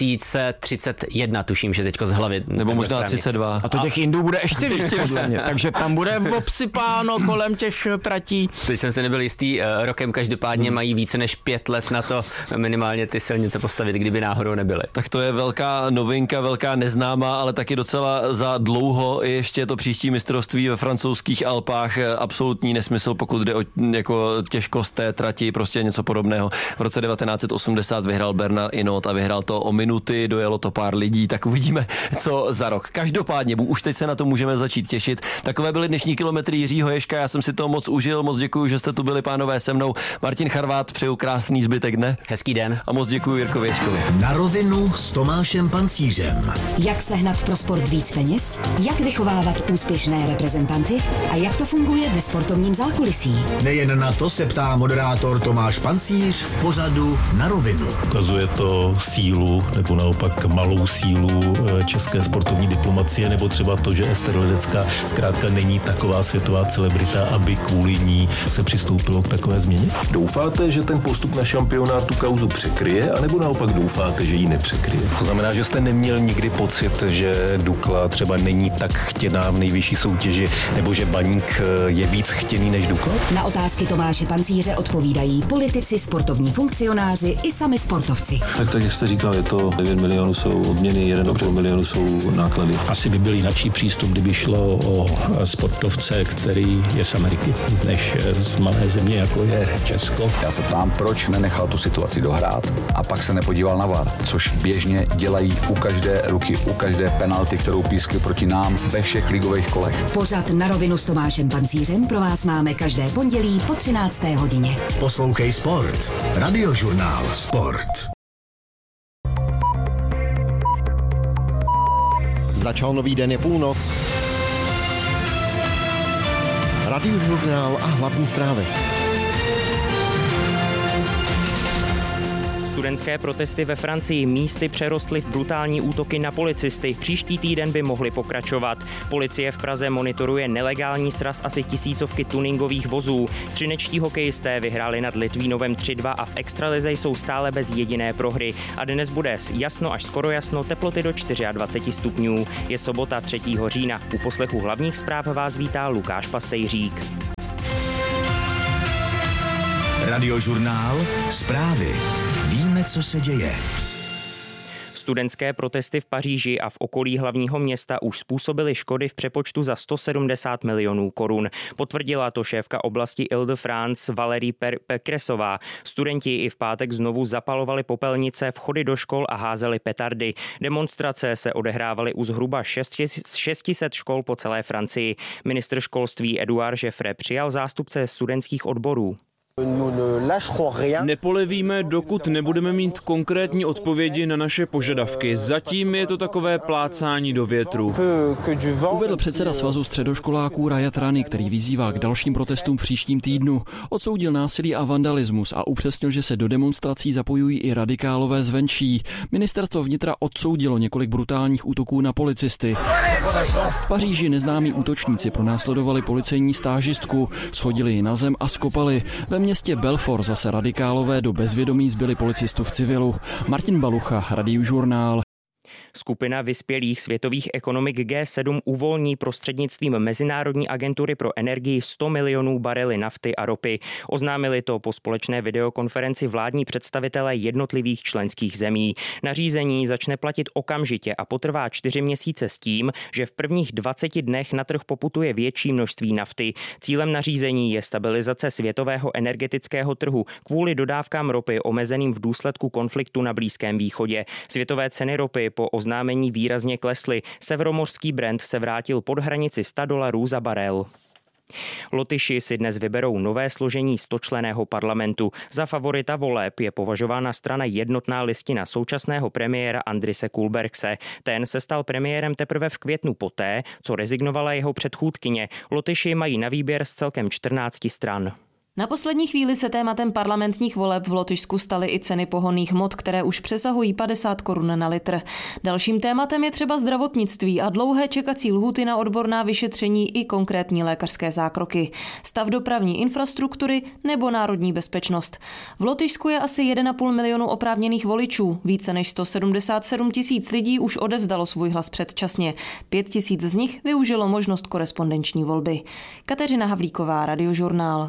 2031 tuším, že teďko z hlavy. Nebo možná 32. A to těch Indů bude ještě víc, takže tam bude obsypáno kolem těch tratí. Teď jsem se nebyl jistý, rokem každopádně mají více než 5 let na to minimálně ty silnice postavit, kdyby náhodou nebyly. Tak to je velká novinka, velká neznámá, ale taky docela za dlouho. Ještě to příští mistrovství ve francouzských Alpách, absolutní nesmysl, pokud jde o jako těžkost té trati, prostě něco podobného. V roce 1980 vyhrál Bernard Hinault a vyhrál to o minuty, dojelo to pár lidí, tak uvidíme, co za rok. Každopádně, už teď se na to můžeme začít těšit. Takové byly dnešní kilometry Jiřího Ježka, já jsem si to moc užil, moc děkuji, že jste tu byli, pánové, se mnou. Martin Charvát, přeju krásný zbytek dne. Hezký den. A moc děkuji Jirkovi Ježkovi. Na rovinu s Tomášem Pancířem. Jak sehnat pro sport víc peněz? Jak vychovávat úspěšné reprezentanty? A jak to funguje ve sportovním zákulisí? Nejen na to se ptá moderátor Tomáš Pancíř v pořadu Na rovinu. Ukazuje to sílu nebo naopak malou sílu české sportovní diplomacie, nebo třeba to, že Ester Ledecká zkrátka není taková světová celebrita, aby kvůli ní se přistoupilo k takové změně? Doufáte, že ten postup na šampionát tu kauzu překryje, anebo naopak doufáte, že ji nepřekryje? To znamená, že jste neměl nikdy pocit, že že Dukla třeba není tak chtěná v nejvyšší soutěži, nebo že Baník je víc chtěný než Dukla? Na otázky Tomáše Pancíře odpovídají politici, sportovní funkcionáři i sami sportovci. Tak jak jste říkal, je to 9 milionů jsou odměny, 1,5 milionu jsou náklady. Asi by byl jináčí přístup, kdyby šlo o sportovce, který je z Ameriky, než z malé země, jako je Česko. Já se ptám, proč nenechal tu situaci dohrát a pak se nepodíval na VAR, což běžně dělají u každé ruky, u každé penalty, kterou pískli proti nám ve všech ligových kolech. Pořad Na rovinu s Tomášem Pancířem pro vás máme každé pondělí po 13. hodině. Poslouchej Sport. Radiožurnál Sport. Začal nový den, je půlnoc. Radiožurnál a hlavní zprávy. Studentské protesty ve Francii místy přerostly v brutální útoky na policisty. Příští týden by mohly pokračovat. Policie v Praze monitoruje nelegální sraz asi 1000 tuningových vozů. Třinečtí hokejisté vyhráli nad Litvínovem 3-2 a v extralize jsou stále bez jediné prohry. A dnes bude jasno až skoro jasno, teploty do 24 stupňů. Je sobota 3. října. U poslechu hlavních zpráv vás vítá Lukáš Pastejřík. Radiožurnál Zprávy. Víme, co se děje. Studentské protesty v Paříži a v okolí hlavního města už způsobily škody v přepočtu za 170 milionů korun. Potvrdila to šéfka oblasti Île-de-France Valérie Pécressová. Studenti i v pátek znovu zapalovali popelnice, vchody do škol a házeli petardy. Demonstrace se odehrávaly u zhruba 600 škol po celé Francii. Ministr školství Édouard Jeffrey přijal zástupce studentských odborů. Nepolevíme, dokud nebudeme mít konkrétní odpovědi na naše požadavky. Zatím je to takové plácání do větru. Uvedl předseda Svazu středoškoláků Rajat Rani, který vyzývá k dalším protestům příštím týdnu. Odsoudil násilí a vandalismus a upřesnil, že se do demonstrací zapojují i radikálové zvenčí. Ministerstvo vnitra odsoudilo několik brutálních útoků na policisty. V Paříži neznámí útočníci pronásledovali policejní stážistku, shodili ji na zem a skopali. Ve městě Belfort zase radikálové do bezvědomí zbyli policistu v civilu. Martin Balucha, Radiožurnál. Skupina vyspělých světových ekonomik G7 uvolní prostřednictvím Mezinárodní agentury pro energii 100 milionů barely nafty a ropy. Oznámili to po společné videokonferenci vládní představitelé jednotlivých členských zemí. Nařízení začne platit okamžitě a potrvá 4 měsíce s tím, že v prvních 20 dnech na trh poputuje větší množství nafty. Cílem nařízení je stabilizace světového energetického trhu kvůli dodávkám ropy omezeným v důsledku konfliktu na Blízkém východě. Světové ceny ropy po oznámení výrazně klesly. Severomořský Brent se vrátil pod hranici $100 za barel. Lotyši si dnes vyberou nové složení 100členného parlamentu. Za favorita voleb je považována strana Jednotná listina současného premiéra Andrise Kulbergse. Ten se stal premiérem teprve v květnu poté, co rezignovala jeho předchůdkyně. Lotyši mají na výběr z celkem 14 stran. Na poslední chvíli se tématem parlamentních voleb v Lotyšsku staly i ceny pohonných hmot, které už přesahují 50 korun na litr. Dalším tématem je třeba zdravotnictví a dlouhé čekací lhůty na odborná vyšetření i konkrétní lékařské zákroky. Stav dopravní infrastruktury nebo národní bezpečnost. V Lotyšsku je asi 1,5 milionu oprávněných voličů. Více než 177 000 lidí už odevzdalo svůj hlas předčasně. 5 000 z nich využilo možnost korespondenční volby. Kateřina Havlíková, Radiožurnál.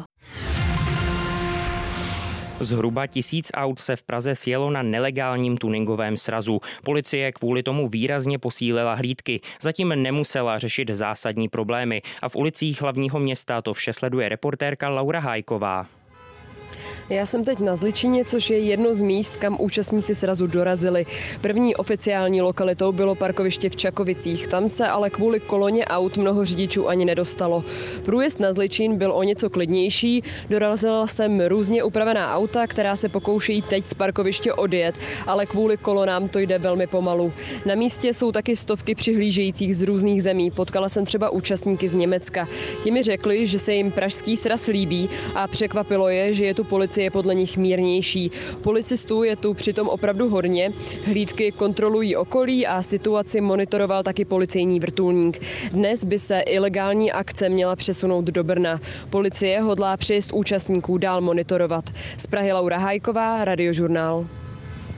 Zhruba 1000 aut se v Praze sjelo na nelegálním tuningovém srazu. Policie kvůli tomu výrazně posílila hlídky. Zatím nemusela řešit zásadní problémy a v ulicích hlavního města to vše sleduje reportérka Laura Hájková. Já jsem teď na Zličině, což je jedno z míst, kam účastníci srazu dorazili. První oficiální lokalitou bylo parkoviště v Čakovicích. Tam se ale kvůli koloně aut mnoho řidičů ani nedostalo. Průjezd na Zličín byl o něco klidnější. Dorazila sem různě upravená auta, která se pokoušejí teď z parkoviště odjet, ale kvůli kolonám to jde velmi pomalu. Na místě jsou taky stovky přihlížejících z různých zemí. Potkala jsem třeba účastníky z Německa. Ti mi řekli, že se jim pražský sraz líbí a překvapilo je, že je tu policie podle nich mírnější. Policistů je tu přitom opravdu hodně. Hlídky kontrolují okolí a situaci monitoroval taky policejní vrtulník. Dnes by se ilegální akce měla přesunout do Brna. Policie hodlá přejezd účastníků dál monitorovat. Z Prahy Laura Hájková, Radiožurnál.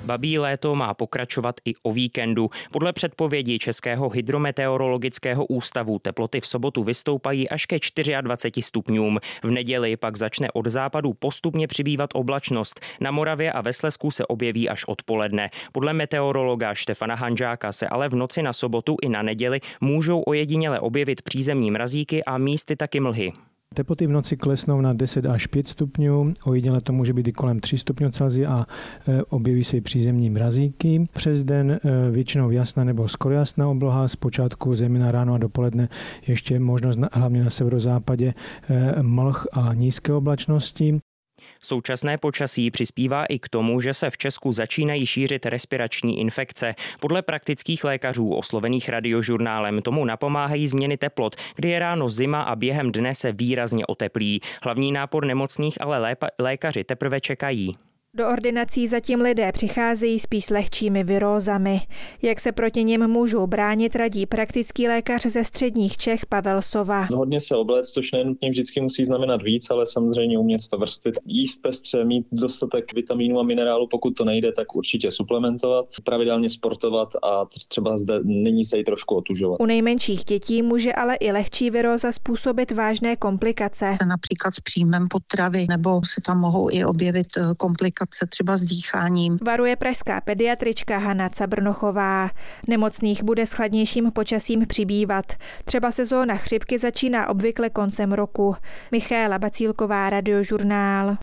Babí léto má pokračovat i o víkendu. Podle předpovědi Českého hydrometeorologického ústavu teploty v sobotu vystoupají až ke 24 stupňům. V neděli pak začne od západu postupně přibývat oblačnost. Na Moravě a ve Slezsku se objeví až odpoledne. Podle meteorologa Štefana Hanžáka se ale v noci na sobotu i na neděli můžou ojediněle objevit přízemní mrazíky a místy taky mlhy. Teploty v noci klesnou na 10 až 5 stupňů, ojediněle to může být i kolem 3 stupňů Celsia a objeví se i přízemní mrazíky. Přes den většinou jasná nebo skoro jasná obloha, zpočátku zejména ráno a dopoledne ještě možnost hlavně na severozápadě mlh a nízké oblačnosti. Současné počasí přispívá i k tomu, že se v Česku začínají šířit respirační infekce. Podle praktických lékařů oslovených Radiožurnálem tomu napomáhají změny teplot, kdy je ráno zima a během dne se výrazně oteplí. Hlavní nápor nemocných ale lékaři teprve čekají. Do ordinací zatím lidé přicházejí spíš s lehčími virózami. Jak se proti nim můžou bránit, radí praktický lékař ze středních Čech Pavel Sova. Hodně se obléct, což nenutně vždycky musí znamenat víc, ale samozřejmě umět to vrstvit. Jíst pestře, mít dostatek vitamínů a minerálů, pokud to nejde, tak určitě suplementovat, pravidelně sportovat a třeba zde nyní se jí trošku otužovat. U nejmenších dětí může ale i lehčí viróza způsobit vážné komplikace. Například s příjmem potravy, nebo se tam mohou i objevit komplikace třeba s dýcháním. Varuje pražská pediatrička Hana Cabrnochová. Nemocných bude s chladnějším počasím přibývat. Třeba sezóna chřipky začíná obvykle koncem roku. Michaela Bacílková, Radiožurnál.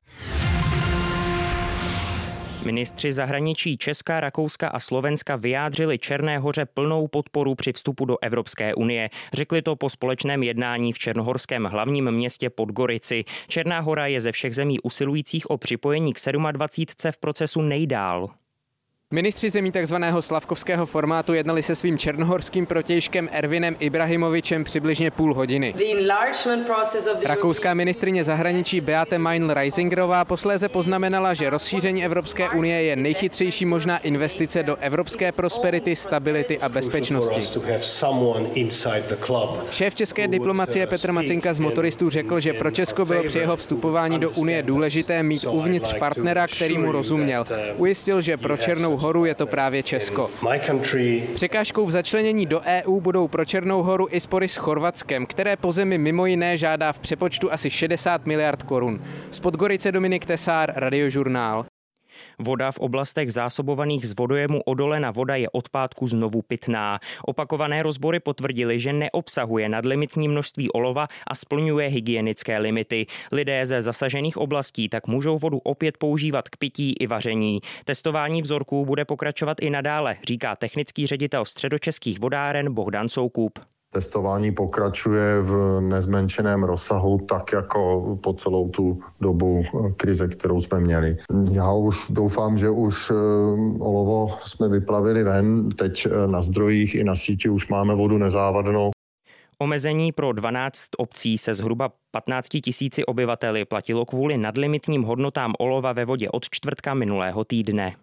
Ministři zahraničí Česka, Rakouska a Slovenska vyjádřili Černé Hoře plnou podporu při vstupu do Evropské unie. Řekli to po společném jednání v černohorském hlavním městě Podgorici. Černá Hora je ze všech zemí usilujících o připojení k 27 v procesu nejdál. Ministři zemí tzv. Slavkovského formátu jednali se svým černohorským protějškem Ervinem Ibrahimovičem přibližně půl hodiny. Rakouská ministryně zahraničí Beate Meinl-Reisingerová posléze poznamenala, že rozšíření Evropské unie je nejchytřejší možná investice do evropské prosperity, stability a bezpečnosti. Šéf české diplomacie Petr Macinka z Motoristů řekl, že pro Česko bylo při jeho vstupování do unie důležité mít uvnitř partnera, který mu rozuměl. Ujistil, že pro Černou Horu je to právě Česko. Překážkou v začlenění do EU budou pro Černou Horu i spory s Chorvatskem, které po zemi mimo jiné žádá v přepočtu asi 60 miliard korun. Z Podgorice Dominik Tesár, Radiožurnál. Voda v oblastech zásobovaných z vodojemu Odolena voda je od pátku znovu pitná. Opakované rozbory potvrdily, že neobsahuje nadlimitní množství olova a splňuje hygienické limity. Lidé ze zasažených oblastí tak můžou vodu opět používat k pití i vaření. Testování vzorků bude pokračovat i nadále, říká technický ředitel Středočeských vodáren Bohdan Soukup. Testování pokračuje v nezmenšeném rozsahu, tak jako po celou tu dobu krize, kterou jsme měli. Já už doufám, že už olovo jsme vyplavili ven, teď na zdrojích i na síti už máme vodu nezávadnou. Omezení pro 12 obcí se zhruba 15 000 obyvateli platilo kvůli nadlimitním hodnotám olova ve vodě od čtvrtka minulého týdne.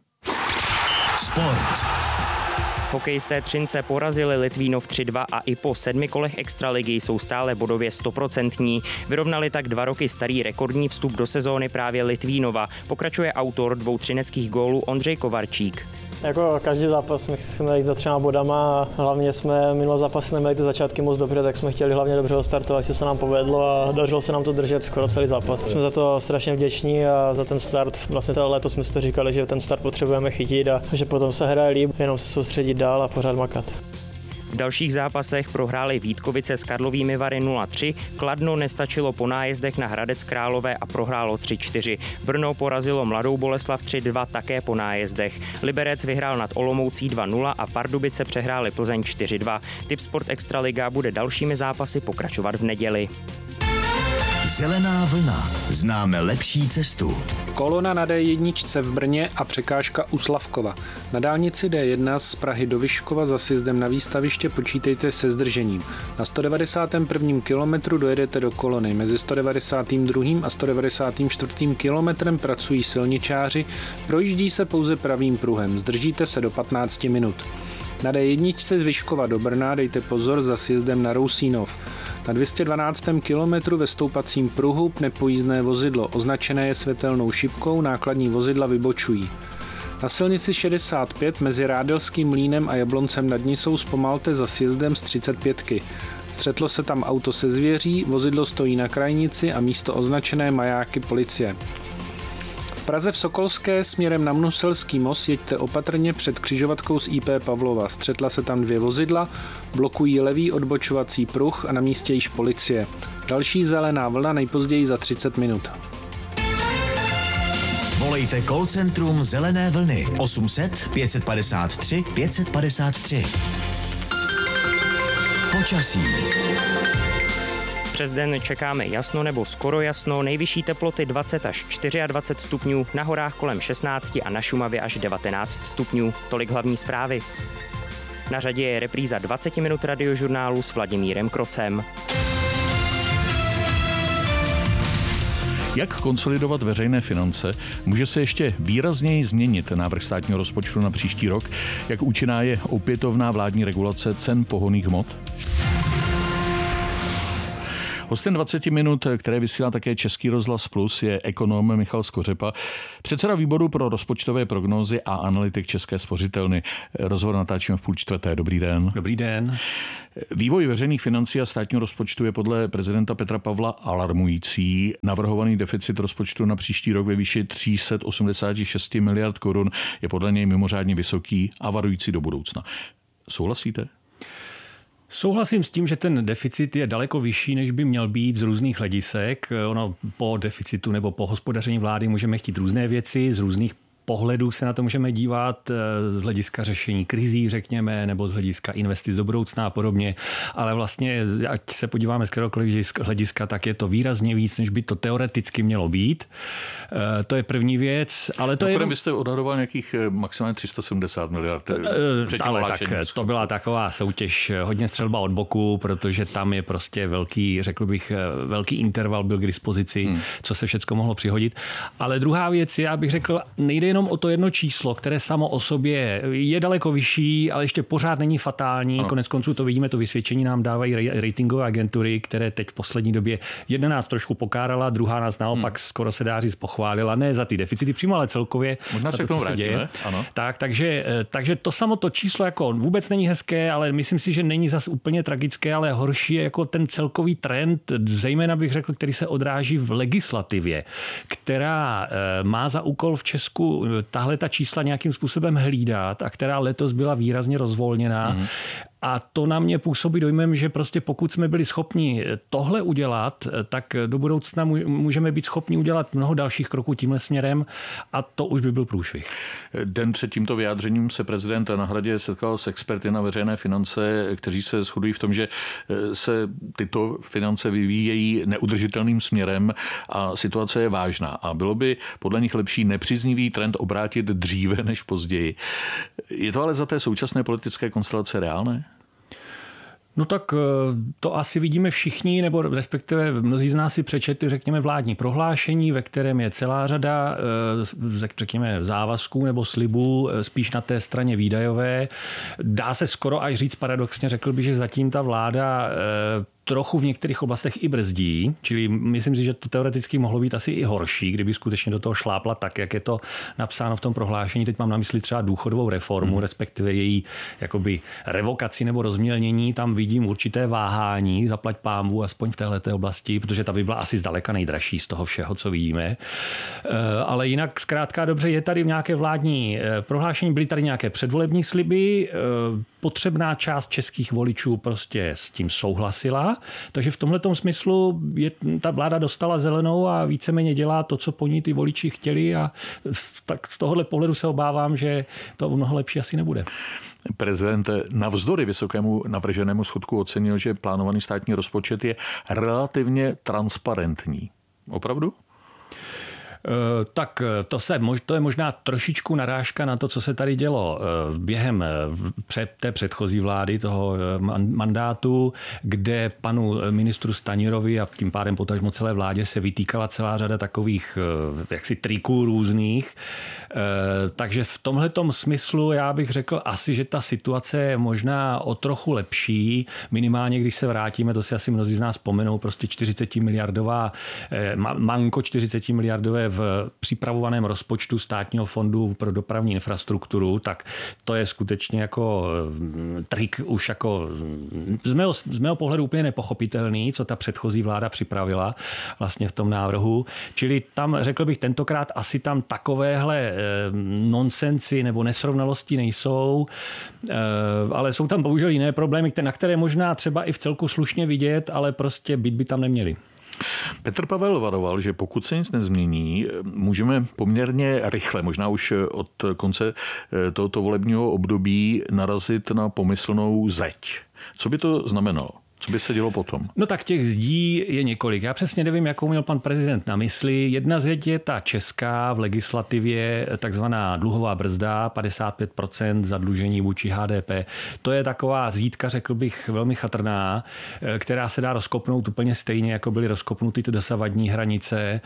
Sport. Hokejisté Třince porazili Litvínov 3-2 a i po 7 kolech extraligy jsou stále bodově 100%. Vyrovnali tak 2 roky starý rekordní vstup do sezóny právě Litvínova. Pokračuje autor 2 třineckých gólů Ondřej Kovarčík. Jako každý zápas my chceme jít za 3 bodama a hlavně jsme minulý zápas neměli ty začátky moc dobře, tak jsme chtěli hlavně dobře odstartovat, že se nám povedlo a dařilo se nám to držet skoro celý zápas. Jsme za to strašně vděční a za ten start. Vlastně celé léto jsme si to říkali, že ten start potřebujeme chytit a že potom se hraje líp, jenom se soustředit dál a pořád makat. V dalších zápasech prohráli Vítkovice s Karlovými Vary 0-3, Kladno nestačilo po nájezdech na Hradec Králové a prohrálo 3-4. Brno porazilo Mladou Boleslav 3-2 také po nájezdech. Liberec vyhrál nad Olomoucí 2-0 a Pardubice přehráli Plzeň 4-2. Tipsport Extraliga bude dalšími zápasy pokračovat v neděli. Zelená vlna. Známe lepší cestu. Kolona na D1 v Brně a překážka u Slavkova. Na dálnici D1 z Prahy do Vyškova za sjezdem na výstaviště počítejte se zdržením. Na 191. kilometru dojedete do kolony. Mezi 192. a 194. kilometrem pracují silničáři, projíždí se pouze pravým pruhem. Zdržíte se do 15 minut. Na D1 z Vyškova do Brna dejte pozor za sjezdem na Rousínov. Na 212. kilometru ve stoupacím pruhu pne pojízdné vozidlo. Označené je světelnou šipkou, nákladní vozidla vybočují. Na silnici 65 mezi Rádelským mlýnem a Jabloncem nad Nisou zpomalte za sjezdem z 35. Střetlo se tam auto se zvěří, vozidlo stojí na krajnici a místo označené majáky policie. V Praze v Sokolské směrem na Mnuselský most jeďte opatrně před křižovatkou z IP Pavlova. Střetla se tam 2 vozidla, blokují levý odbočovací pruh a na místě již policie. Další zelená vlna nejpozději za 30 minut. Volejte call centrum Zelené vlny 800 553 553. Počasí. Přes den čekáme jasno nebo skoro jasno, nejvyšší teploty 20 až 24 stupňů, na horách kolem 16 a na Šumavě až 19 stupňů. Tolik hlavní zprávy. Na řadě je repríza 20 minut radiožurnálu s Vladimírem Krocem. Jak konsolidovat veřejné finance? Může se ještě výrazněji změnit návrh státního rozpočtu na příští rok? Jak účinná je opětovná vládní regulace cen pohonných hmot? Hostem 20 minut, které vysílá také Český rozhlas Plus, je ekonom Michal Skořepa, předseda výboru pro rozpočtové prognózy a analytik České spořitelny. Rozhovor natáčíme v 3:30. Dobrý den. Dobrý den. Vývoj veřejných financí a státního rozpočtu je podle prezidenta Petra Pavla alarmující. Navrhovaný deficit rozpočtu na příští rok ve výši 386 miliard korun je podle něj mimořádně vysoký a varující do budoucna. Souhlasíte? Souhlasím s tím, že ten deficit je daleko vyšší, než by měl být z různých hledisek. Ono po deficitu nebo po hospodaření vlády můžeme chtít různé věci, z různých pohledů se na to můžeme dívat, z hlediska řešení krizí, řekněme, nebo z hlediska investic do budoucna a podobně. Ale vlastně, ať se podíváme z kteréhokoliv hlediska, tak je to výrazně víc, než by to teoreticky mělo být. To je první věc. Ale to vy jste odhadoval nějakých maximálně 370 miliard. Ale tak to byla taková soutěž, hodně střelba od boku, protože tam je prostě velký, řekl bych, velký interval byl k dispozici, co se všecko mohlo přihodit. Ale druhá věc, já bych řekl, nejde jenom o to jedno číslo, které samo o sobě je daleko vyšší, ale ještě pořád není fatální. Ano. Konec konců to vidíme, to vysvědčení nám dávají ratingové agentury, které teď v poslední době jedna nás trošku pokárala, druhá nás naopak skoro se dá říct pochválila, ne za ty deficity přímo, ale celkově možná za to, co se děje. Ano. Takže to samo to číslo jako vůbec není hezké, ale myslím si, že není zas úplně tragické, ale horší je jako ten celkový trend, zejména bych řekl, který se odráží v legislativě, která má za úkol v Česku tahle ta čísla nějakým způsobem hlídat a která letos byla výrazně rozvolněná. A to na mě působí dojmem, že prostě pokud jsme byli schopni tohle udělat, tak do budoucna můžeme být schopni udělat mnoho dalších kroků tímhle směrem a to už by byl průšvih. Den před tímto vyjádřením se prezident na Hradě setkal s experty na veřejné finance, kteří se shodují v tom, že se tyto finance vyvíjejí neudržitelným směrem a situace je vážná. A bylo by podle nich lepší nepříznivý trend obrátit dříve než později. Je to ale za té současné politické konstelace reálné? No tak to asi vidíme všichni, nebo respektive mnozí z nás si přečetli, řekněme, vládní prohlášení, ve kterém je celá řada, řekněme, závazků nebo slibů spíš na té straně výdajové. Dá se skoro až říct paradoxně, řekl bych, že zatím ta vláda trochu v některých oblastech i brzdí, čili myslím si, že to teoreticky mohlo být asi i horší, kdyby skutečně do toho šlápla tak, jak je to napsáno v tom prohlášení. Teď mám na mysli třeba důchodovou reformu, respektive její jakoby revokaci nebo rozmělnění. Tam vidím určité váhání, zaplať pánbůh, aspoň v téhleté oblasti, protože ta by byla asi zdaleka nejdražší z toho všeho, co vidíme. Ale jinak zkrátka dobře, je tady nějaké vládní prohlášení, byly tady nějaké předvolební sliby, potřebná část českých voličů prostě s tím souhlasila, takže v tomhletom smyslu ta vláda dostala zelenou a víceméně dělá to, co po ní ty voliči chtěli a tak z tohohle pohledu se obávám, že to mnoho lepší asi nebude. Prezident navzdory vysokému navrženému schodku ocenil, že plánovaný státní rozpočet je relativně transparentní. Opravdu? Tak to je možná trošičku narážka na to, co se tady dělo během té předchozí vlády, toho mandátu, kde panu ministru Stanjurovi a tím pádem potažmo celé vládě se vytýkala celá řada takových jaksi triků různých. Takže v tomhletom smyslu já bych řekl asi, že ta situace je možná o trochu lepší, minimálně když se vrátíme, to si asi mnozí z nás vzpomenou, prostě 40 miliardové v připravovaném rozpočtu Státního fondu pro dopravní infrastrukturu, tak to je skutečně jako trik už jako z mého pohledu úplně nepochopitelný, co ta předchozí vláda připravila vlastně v tom návrhu. Čili tam, řekl bych, tentokrát asi tam takovéhle nonsensy nebo nesrovnalosti nejsou, ale jsou tam bohužel jiné problémy, na které možná třeba i v celku slušně vidět, ale prostě být by tam neměli. Petr Pavel varoval, že pokud se nic nezmění, můžeme poměrně rychle, možná už od konce tohoto volebního období, narazit na pomyslnou zeď. Co by to znamenalo? Co by se dělo potom? No tak těch zdí je několik. Já přesně nevím, jakou měl pan prezident na mysli. Jedna zeď je ta česká v legislativě, takzvaná dluhová brzda, 55% zadlužení vůči HDP. To je taková zítka, řekl bych, velmi chatrná, která se dá rozkopnout úplně stejně, jako byly rozkopnuty ty dosavadní hranice.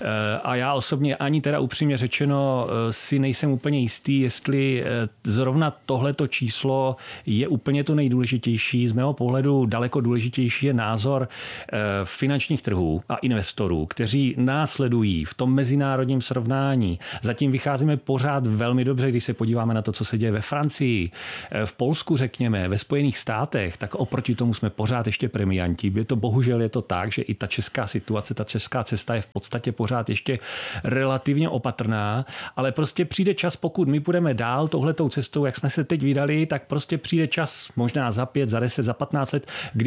A já osobně ani teda upřímně řečeno si nejsem úplně jistý, jestli zrovna tohleto číslo je úplně to nejdůležitější. Z mého pohledu daleko důležitější je názor finančních trhů a investorů, kteří následují v tom mezinárodním srovnání. Zatím vycházíme pořád velmi dobře, když se podíváme na to, co se děje ve Francii, v Polsku, řekněme, ve Spojených státech, tak oproti tomu jsme pořád ještě premianti. Bohužel je to tak, že i ta česká situace, ta česká cesta je v podstatě pořád ještě relativně opatrná, ale prostě přijde čas, pokud my půjdeme dál touhletou cestou, jak jsme se teď vydali, tak prostě přijde čas možná za 5, za 10, za 15 let,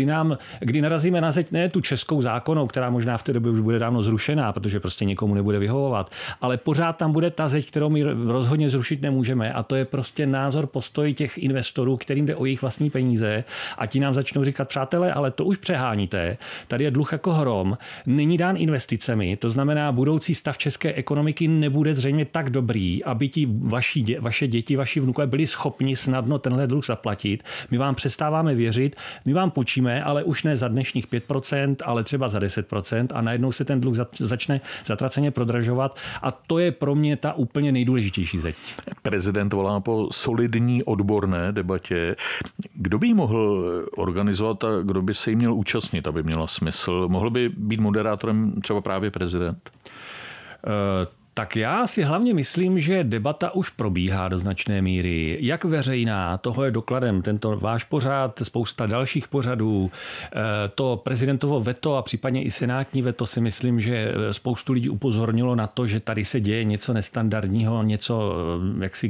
kdy narazíme na zeď ne tu českou zákonnou, která možná v té době už bude dávno zrušená, protože prostě někomu nebude vyhovovat, ale pořád tam bude ta zeď, kterou my rozhodně zrušit nemůžeme, a to je prostě názor, postoj těch investorů, kterým jde o jejich vlastní peníze, a ti nám začnou říkat: přátelé, ale to už přeháníte, tady je dluh jako hrom, není dán investicemi, to znamená, budoucí stav české ekonomiky nebude zřejmě tak dobrý, aby ti vaše děti, vaši vnukové byli schopni snadno tenhle dluh zaplatit. My vám přestáváme věřit, my vám počíme, ale už ne za dnešních 5%, ale třeba za 10%, a najednou se ten dluh začne zatraceně prodražovat, a to je pro mě ta úplně nejdůležitější zeď. Prezident volá po solidní odborné debatě. Kdo by ji mohl organizovat a kdo by se jí měl účastnit, aby měla smysl? Mohl by být moderátorem třeba právě prezident? Tak já si hlavně myslím, že debata už probíhá do značné míry. Jak veřejná, toho je dokladem tento váš pořad, spousta dalších pořadů. To prezidentovo veto a případně i senátní veto, si myslím, že spoustu lidí upozornilo na to, že tady se děje něco nestandardního, něco, jaksi,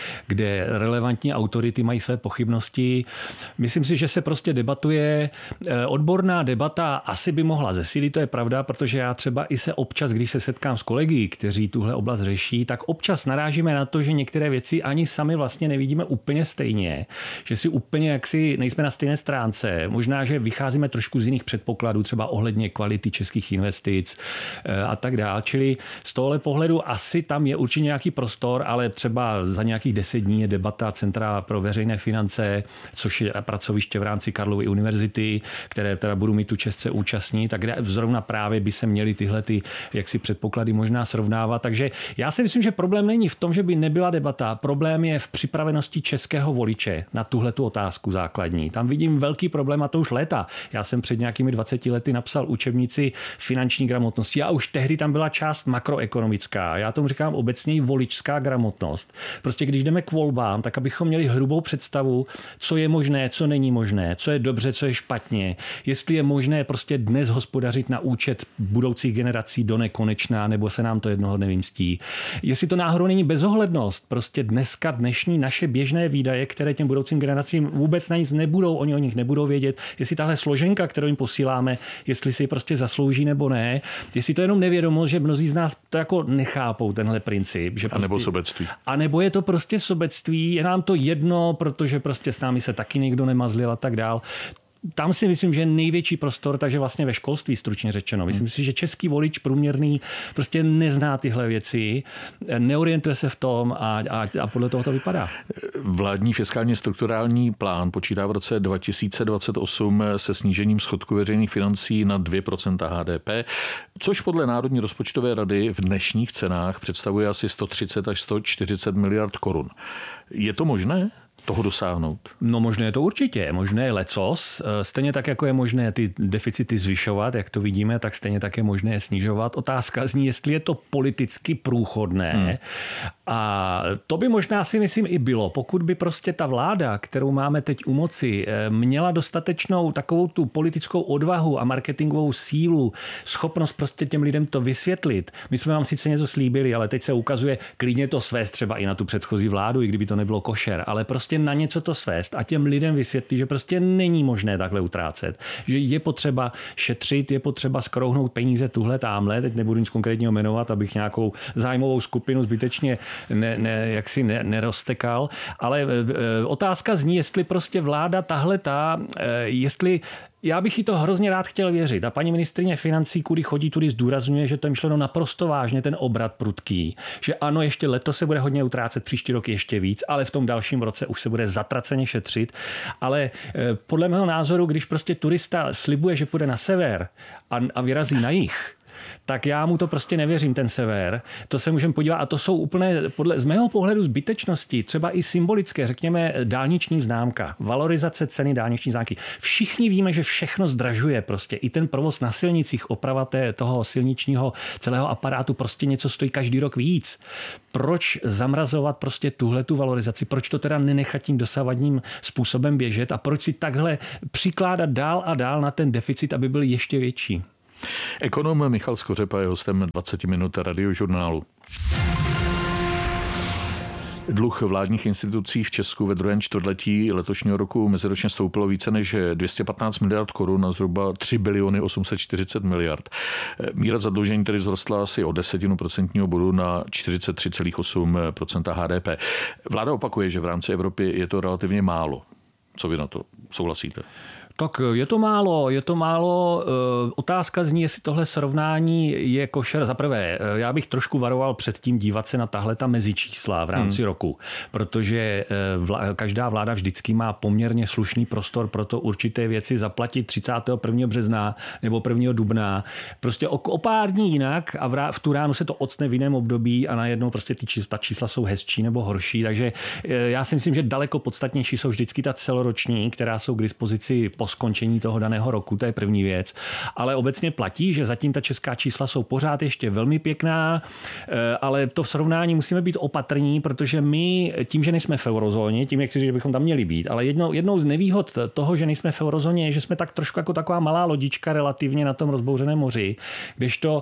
kde relevantní autority mají své pochybnosti. Myslím si, že se prostě debatuje. Odborná debata asi by mohla zesílit, to je pravda, protože já třeba i se občas, když se setkám s kolegy, kteří tuhle oblast řeší, tak občas narážíme na to, že některé věci ani sami vlastně nevidíme úplně stejně, že si úplně jaksi nejsme na stejné stránce. Možná, že vycházíme trošku z jiných předpokladů, třeba ohledně kvality českých investic a tak dál. Čili z tohle pohledu asi tam je určitě nějaký prostor, ale třeba za nějakých 10 dní je debata Centra pro veřejné finance, což je pracoviště v rámci Karlovy univerzity, které teda budu mít tu čest se účastnit, tak zrovna právě by se měly tyhle jaksi předpoklady možná srovnávat. Takže já si myslím, že problém není v tom, že by nebyla debata. Problém je v připravenosti českého voliče na tuhletu otázku základní. Tam vidím velký problém, a to už léta. Já jsem před nějakými 20 lety napsal učebnici finanční gramotnosti a už tehdy tam byla část makroekonomická. Já tomu říkám obecně i voličská gramotnost. Prostě když jdeme k volbám, tak abychom měli hrubou představu, co je možné, co není možné, co je dobře, co je špatně. Jestli je možné prostě dnes hospodařit na účet budoucích generací do nekonečna, nebo se nám to jednoho dne vymstí. Jestli to náhodou není bezohlednost, prostě dnešní naše běžné výdaje, které těm budoucím generacím vůbec na nic nebudou, oni o nich nebudou vědět, jestli tahle složenka, kterou jim posíláme, jestli si ji prostě zaslouží nebo ne, jestli to je jenom nevědomost, že mnozí z nás to jako nechápou, tenhle princip. Že prostě, a nebo sobectví. A nebo je to prostě sobectví, je nám to jedno, protože prostě s námi se taky někdo nemazlil a tak dál. Tam si myslím, že je největší prostor, takže vlastně ve školství, stručně řečeno. Myslím si, že český volič průměrný prostě nezná tyhle věci, neorientuje se v tom a podle toho to vypadá. Vládní fiskálně strukturální plán počítá v roce 2028 se snížením schodku veřejných financí na 2% HDP, což podle Národní rozpočtové rady v dnešních cenách představuje asi 130 až 140 miliard korun. Je to možné? toho dosáhnout? No možné je to určitě, možné je lecos. Stejně tak, jako je možné ty deficity zvyšovat, jak to vidíme, tak stejně tak je možné je snižovat. Otázka zní, jestli je to politicky průchodné. A to by možná si myslím i bylo, pokud by prostě ta vláda, kterou máme teď u moci, měla dostatečnou takovou tu politickou odvahu a marketingovou sílu, schopnost prostě těm lidem to vysvětlit. My jsme vám sice něco slíbili, ale teď se ukazuje klidně to svést třeba i na tu předchozí vládu, i kdyby to nebylo košer, ale prostě na něco to svést a těm lidem vysvětlit, že prostě není možné takhle utrácet, že je potřeba šetřit, je potřeba skrouhnout peníze tuhle támhle, teď nebudu nic konkrétního jmenovat, abych nějakou zájmovou skupinu zbytečně neroztekal, ale otázka zní, jestli prostě vláda jestli já bych jí to hrozně rád chtěl věřit. A paní ministryně financí, kudy chodí, tudy zdůrazňuje, že to je myšleno naprosto vážně, ten obrat prudký. Že ano, ještě letos se bude hodně utrácet, příští rok ještě víc, ale v tom dalším roce už se bude zatraceně šetřit. Ale podle mého názoru, když prostě turista slibuje, že půjde na sever a vyrazí na jih, tak já mu to prostě nevěřím, ten sever. To se můžeme podívat a to jsou úplně z mého pohledu zbytečnosti, třeba i symbolické, řekněme dálniční známka, valorizace ceny dálniční známky. Všichni víme, že všechno zdražuje prostě. I ten provoz na silnicích, oprava toho silničního celého aparátu prostě něco stojí každý rok víc. Proč zamrazovat prostě tuhletu valorizaci? Proč to teda nenechat tím dosavadním způsobem běžet a proč si takhle přikládat dál a dál na ten deficit, aby byl ještě větší? Ekonom Michal Skořepa je hostem 20 minut Radiožurnálu. Dluh vládních institucí v Česku ve druhém čtvrtletí letošního roku meziročně stoupilo více než 215 miliard korun na zhruba 3 biliony 840 miliard. Míra zadlužení tedy vzrostla asi o 0,1% bodu na 43,8% HDP. Vláda opakuje, že v rámci Evropy je to relativně málo. Co vy na to souhlasíte? Tak je to málo. Otázka zní, jestli tohle srovnání je košer. Za prvé, já bych trošku varoval před tím dívat se na tahle ta mezičísla v rámci roku, protože každá vláda vždycky má poměrně slušný prostor pro to určité věci zaplatit 31. března nebo 1. dubna. Prostě o pár dní jinak a v tu ránu se to ocne v jiném období a najednou prostě ta čísla jsou hezčí nebo horší. Takže já si myslím, že daleko podstatnější jsou vždycky ta celoroční, která jsou k dispozici po skončení toho daného roku, to je první věc. Ale obecně platí, že zatím ta česká čísla jsou pořád ještě velmi pěkná, ale to v srovnání musíme být opatrní, protože my tím, že nejsme v eurozóně, tím nechci říct, že bychom tam měli být, ale jednou z nevýhod toho, že nejsme v eurozóně, je, že jsme tak trošku jako taková malá lodička relativně na tom rozbouřeném moři, kdežto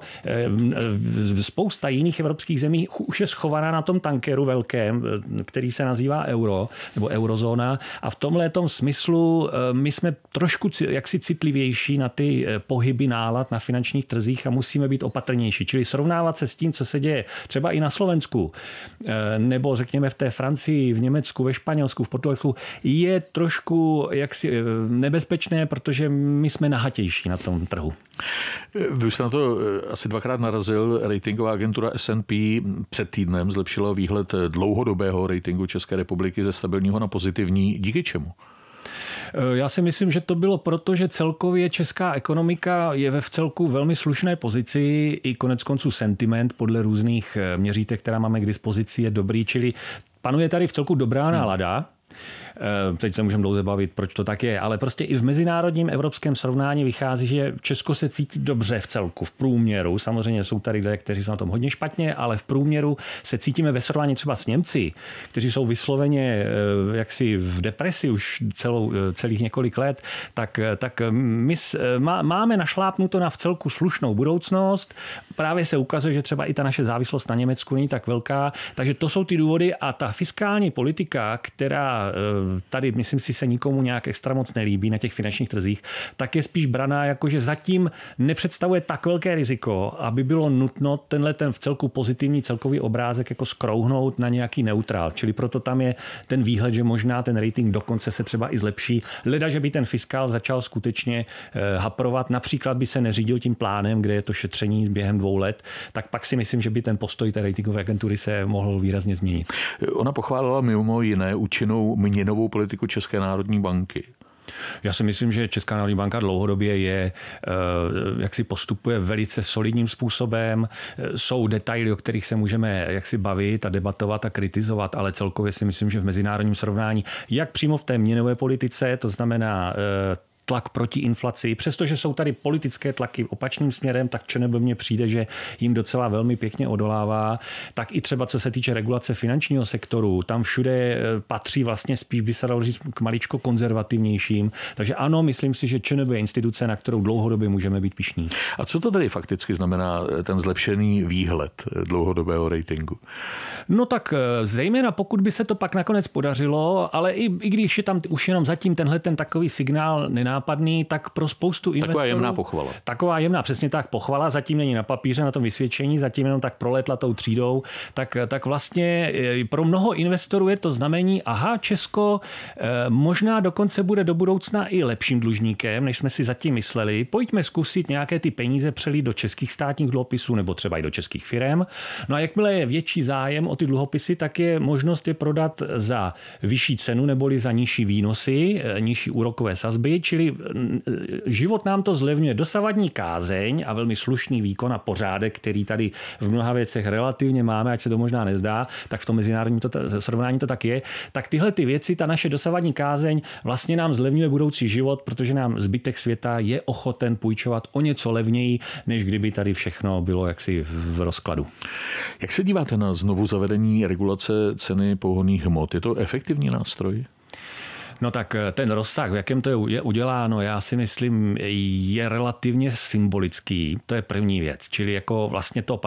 spousta jiných evropských zemí už je schovaná na tom tankeru velkém, který se nazývá euro nebo eurozóna, a v tomhletom smyslu my jsme trošku jaksi citlivější na ty pohyby nálad na finančních trzích a musíme být opatrnější. Čili srovnávat se s tím, co se děje třeba i na Slovensku, nebo řekněme v té Francii, v Německu, ve Španělsku, v Portugalsku, je trošku jaksi nebezpečné, protože my jsme nahatější na tom trhu. Vy už jste na to asi dvakrát narazil. Ratingová agentura S&P před týdnem zlepšila výhled dlouhodobého ratingu České republiky ze stabilního na pozitivní. Díky čemu? Já si myslím, že to bylo proto, že celkově česká ekonomika je ve vcelku velmi slušné pozici, i konec konců sentiment podle různých měřítek, která máme k dispozici, je dobrý, čili panuje tady vcelku dobrá nálada. Teď se můžeme dlouze bavit, proč to tak je, ale prostě i v mezinárodním evropském srovnání vychází, že Česko se cítí dobře v celku, v průměru. Samozřejmě jsou tady lidé, kteří jsou na tom hodně špatně, ale v průměru se cítíme ve srovnání třeba s Němci, kteří jsou vysloveně jaksi v depresi už celých několik let, tak my máme našlápnuto na vcelku slušnou budoucnost. Právě se ukazuje, že třeba i ta naše závislost na Německu není tak velká, takže to jsou ty důvody a ta fiskální politika, která tady, myslím si, se nikomu nějak extra moc nelíbí na těch finančních trzích, tak je spíš braná jako, že zatím nepředstavuje tak velké riziko, aby bylo nutno ten vcelku pozitivní celkový obrázek jako skrouhnout na nějaký neutrál. Čili proto tam je ten výhled, že možná ten rating dokonce se třeba i zlepší. Leda, že by ten fiskál začal skutečně haprovat, například by se neřídil tím plánem, kde je to šetření během 2 let, tak pak si myslím, že by ten postoj té ratingové agentury se mohl výrazně změnit. Ona pochválila mimo jiné účinnou měnovou politiku České národní banky. Já si myslím, že Česká národní banka dlouhodobě je, jak si postupuje velice solidním způsobem. Jsou detaily, o kterých se můžeme jaksi bavit a debatovat a kritizovat, ale celkově si myslím, že v mezinárodním srovnání, jak přímo v té měnové politice, to znamená tlak proti inflaci, přestože jsou tady politické tlaky opačným směrem, tak ČNB mně přijde, že jim docela velmi pěkně odolává. Tak i třeba co se týče regulace finančního sektoru, tam všude patří vlastně spíš, by se dalo říct, k maličko konzervativnějším. Takže ano, myslím si, že ČNB je instituce, na kterou dlouhodobě můžeme být pyšní. A co to tedy fakticky znamená ten zlepšený výhled dlouhodobého ratingu? No tak zejména pokud by se to pak nakonec podařilo, ale i když je tam už jenom zatím tenhle ten takový signál nenápadný, tak pro spoustu investorů... Taková jemná pochvala. Taková jemná, přesně tak, pochvala, zatím není na papíře, na tom vysvědčení, zatím jenom tak proletla tou třídou, tak vlastně pro mnoho investorů je to znamení, aha, Česko možná dokonce bude do budoucna i lepším dlužníkem, než jsme si zatím mysleli. Pojďme zkusit nějaké ty peníze přelít do českých státních dluhopisů nebo třeba i do českých firem. No a jakmile je větší zájem o ty dluhopisy, tak je možnost je prodat za vyšší cenu neboli za nižší výnosy, nižší úrokové sazby, čili život nám to zlevňuje. Dosavadní kázeň a velmi slušný výkon a pořádek, který tady v mnoha věcech relativně máme, ať se to možná nezdá, tak v tom mezinárodním srovnání to tak je. Tak tyhle ty věci, ta naše dosavadní kázeň vlastně nám zlevňuje budoucí život, protože nám zbytek světa je ochoten půjčovat o něco levněji, než kdyby tady všechno bylo jaksi v rozkladu. Jak se díváte na znovu zavedení regulace ceny pohonných hmot? Je to efektivní nástroj? No tak ten rozsah, v jakém to je uděláno, já si myslím, je relativně symbolický. To je první věc. Čili jako vlastně to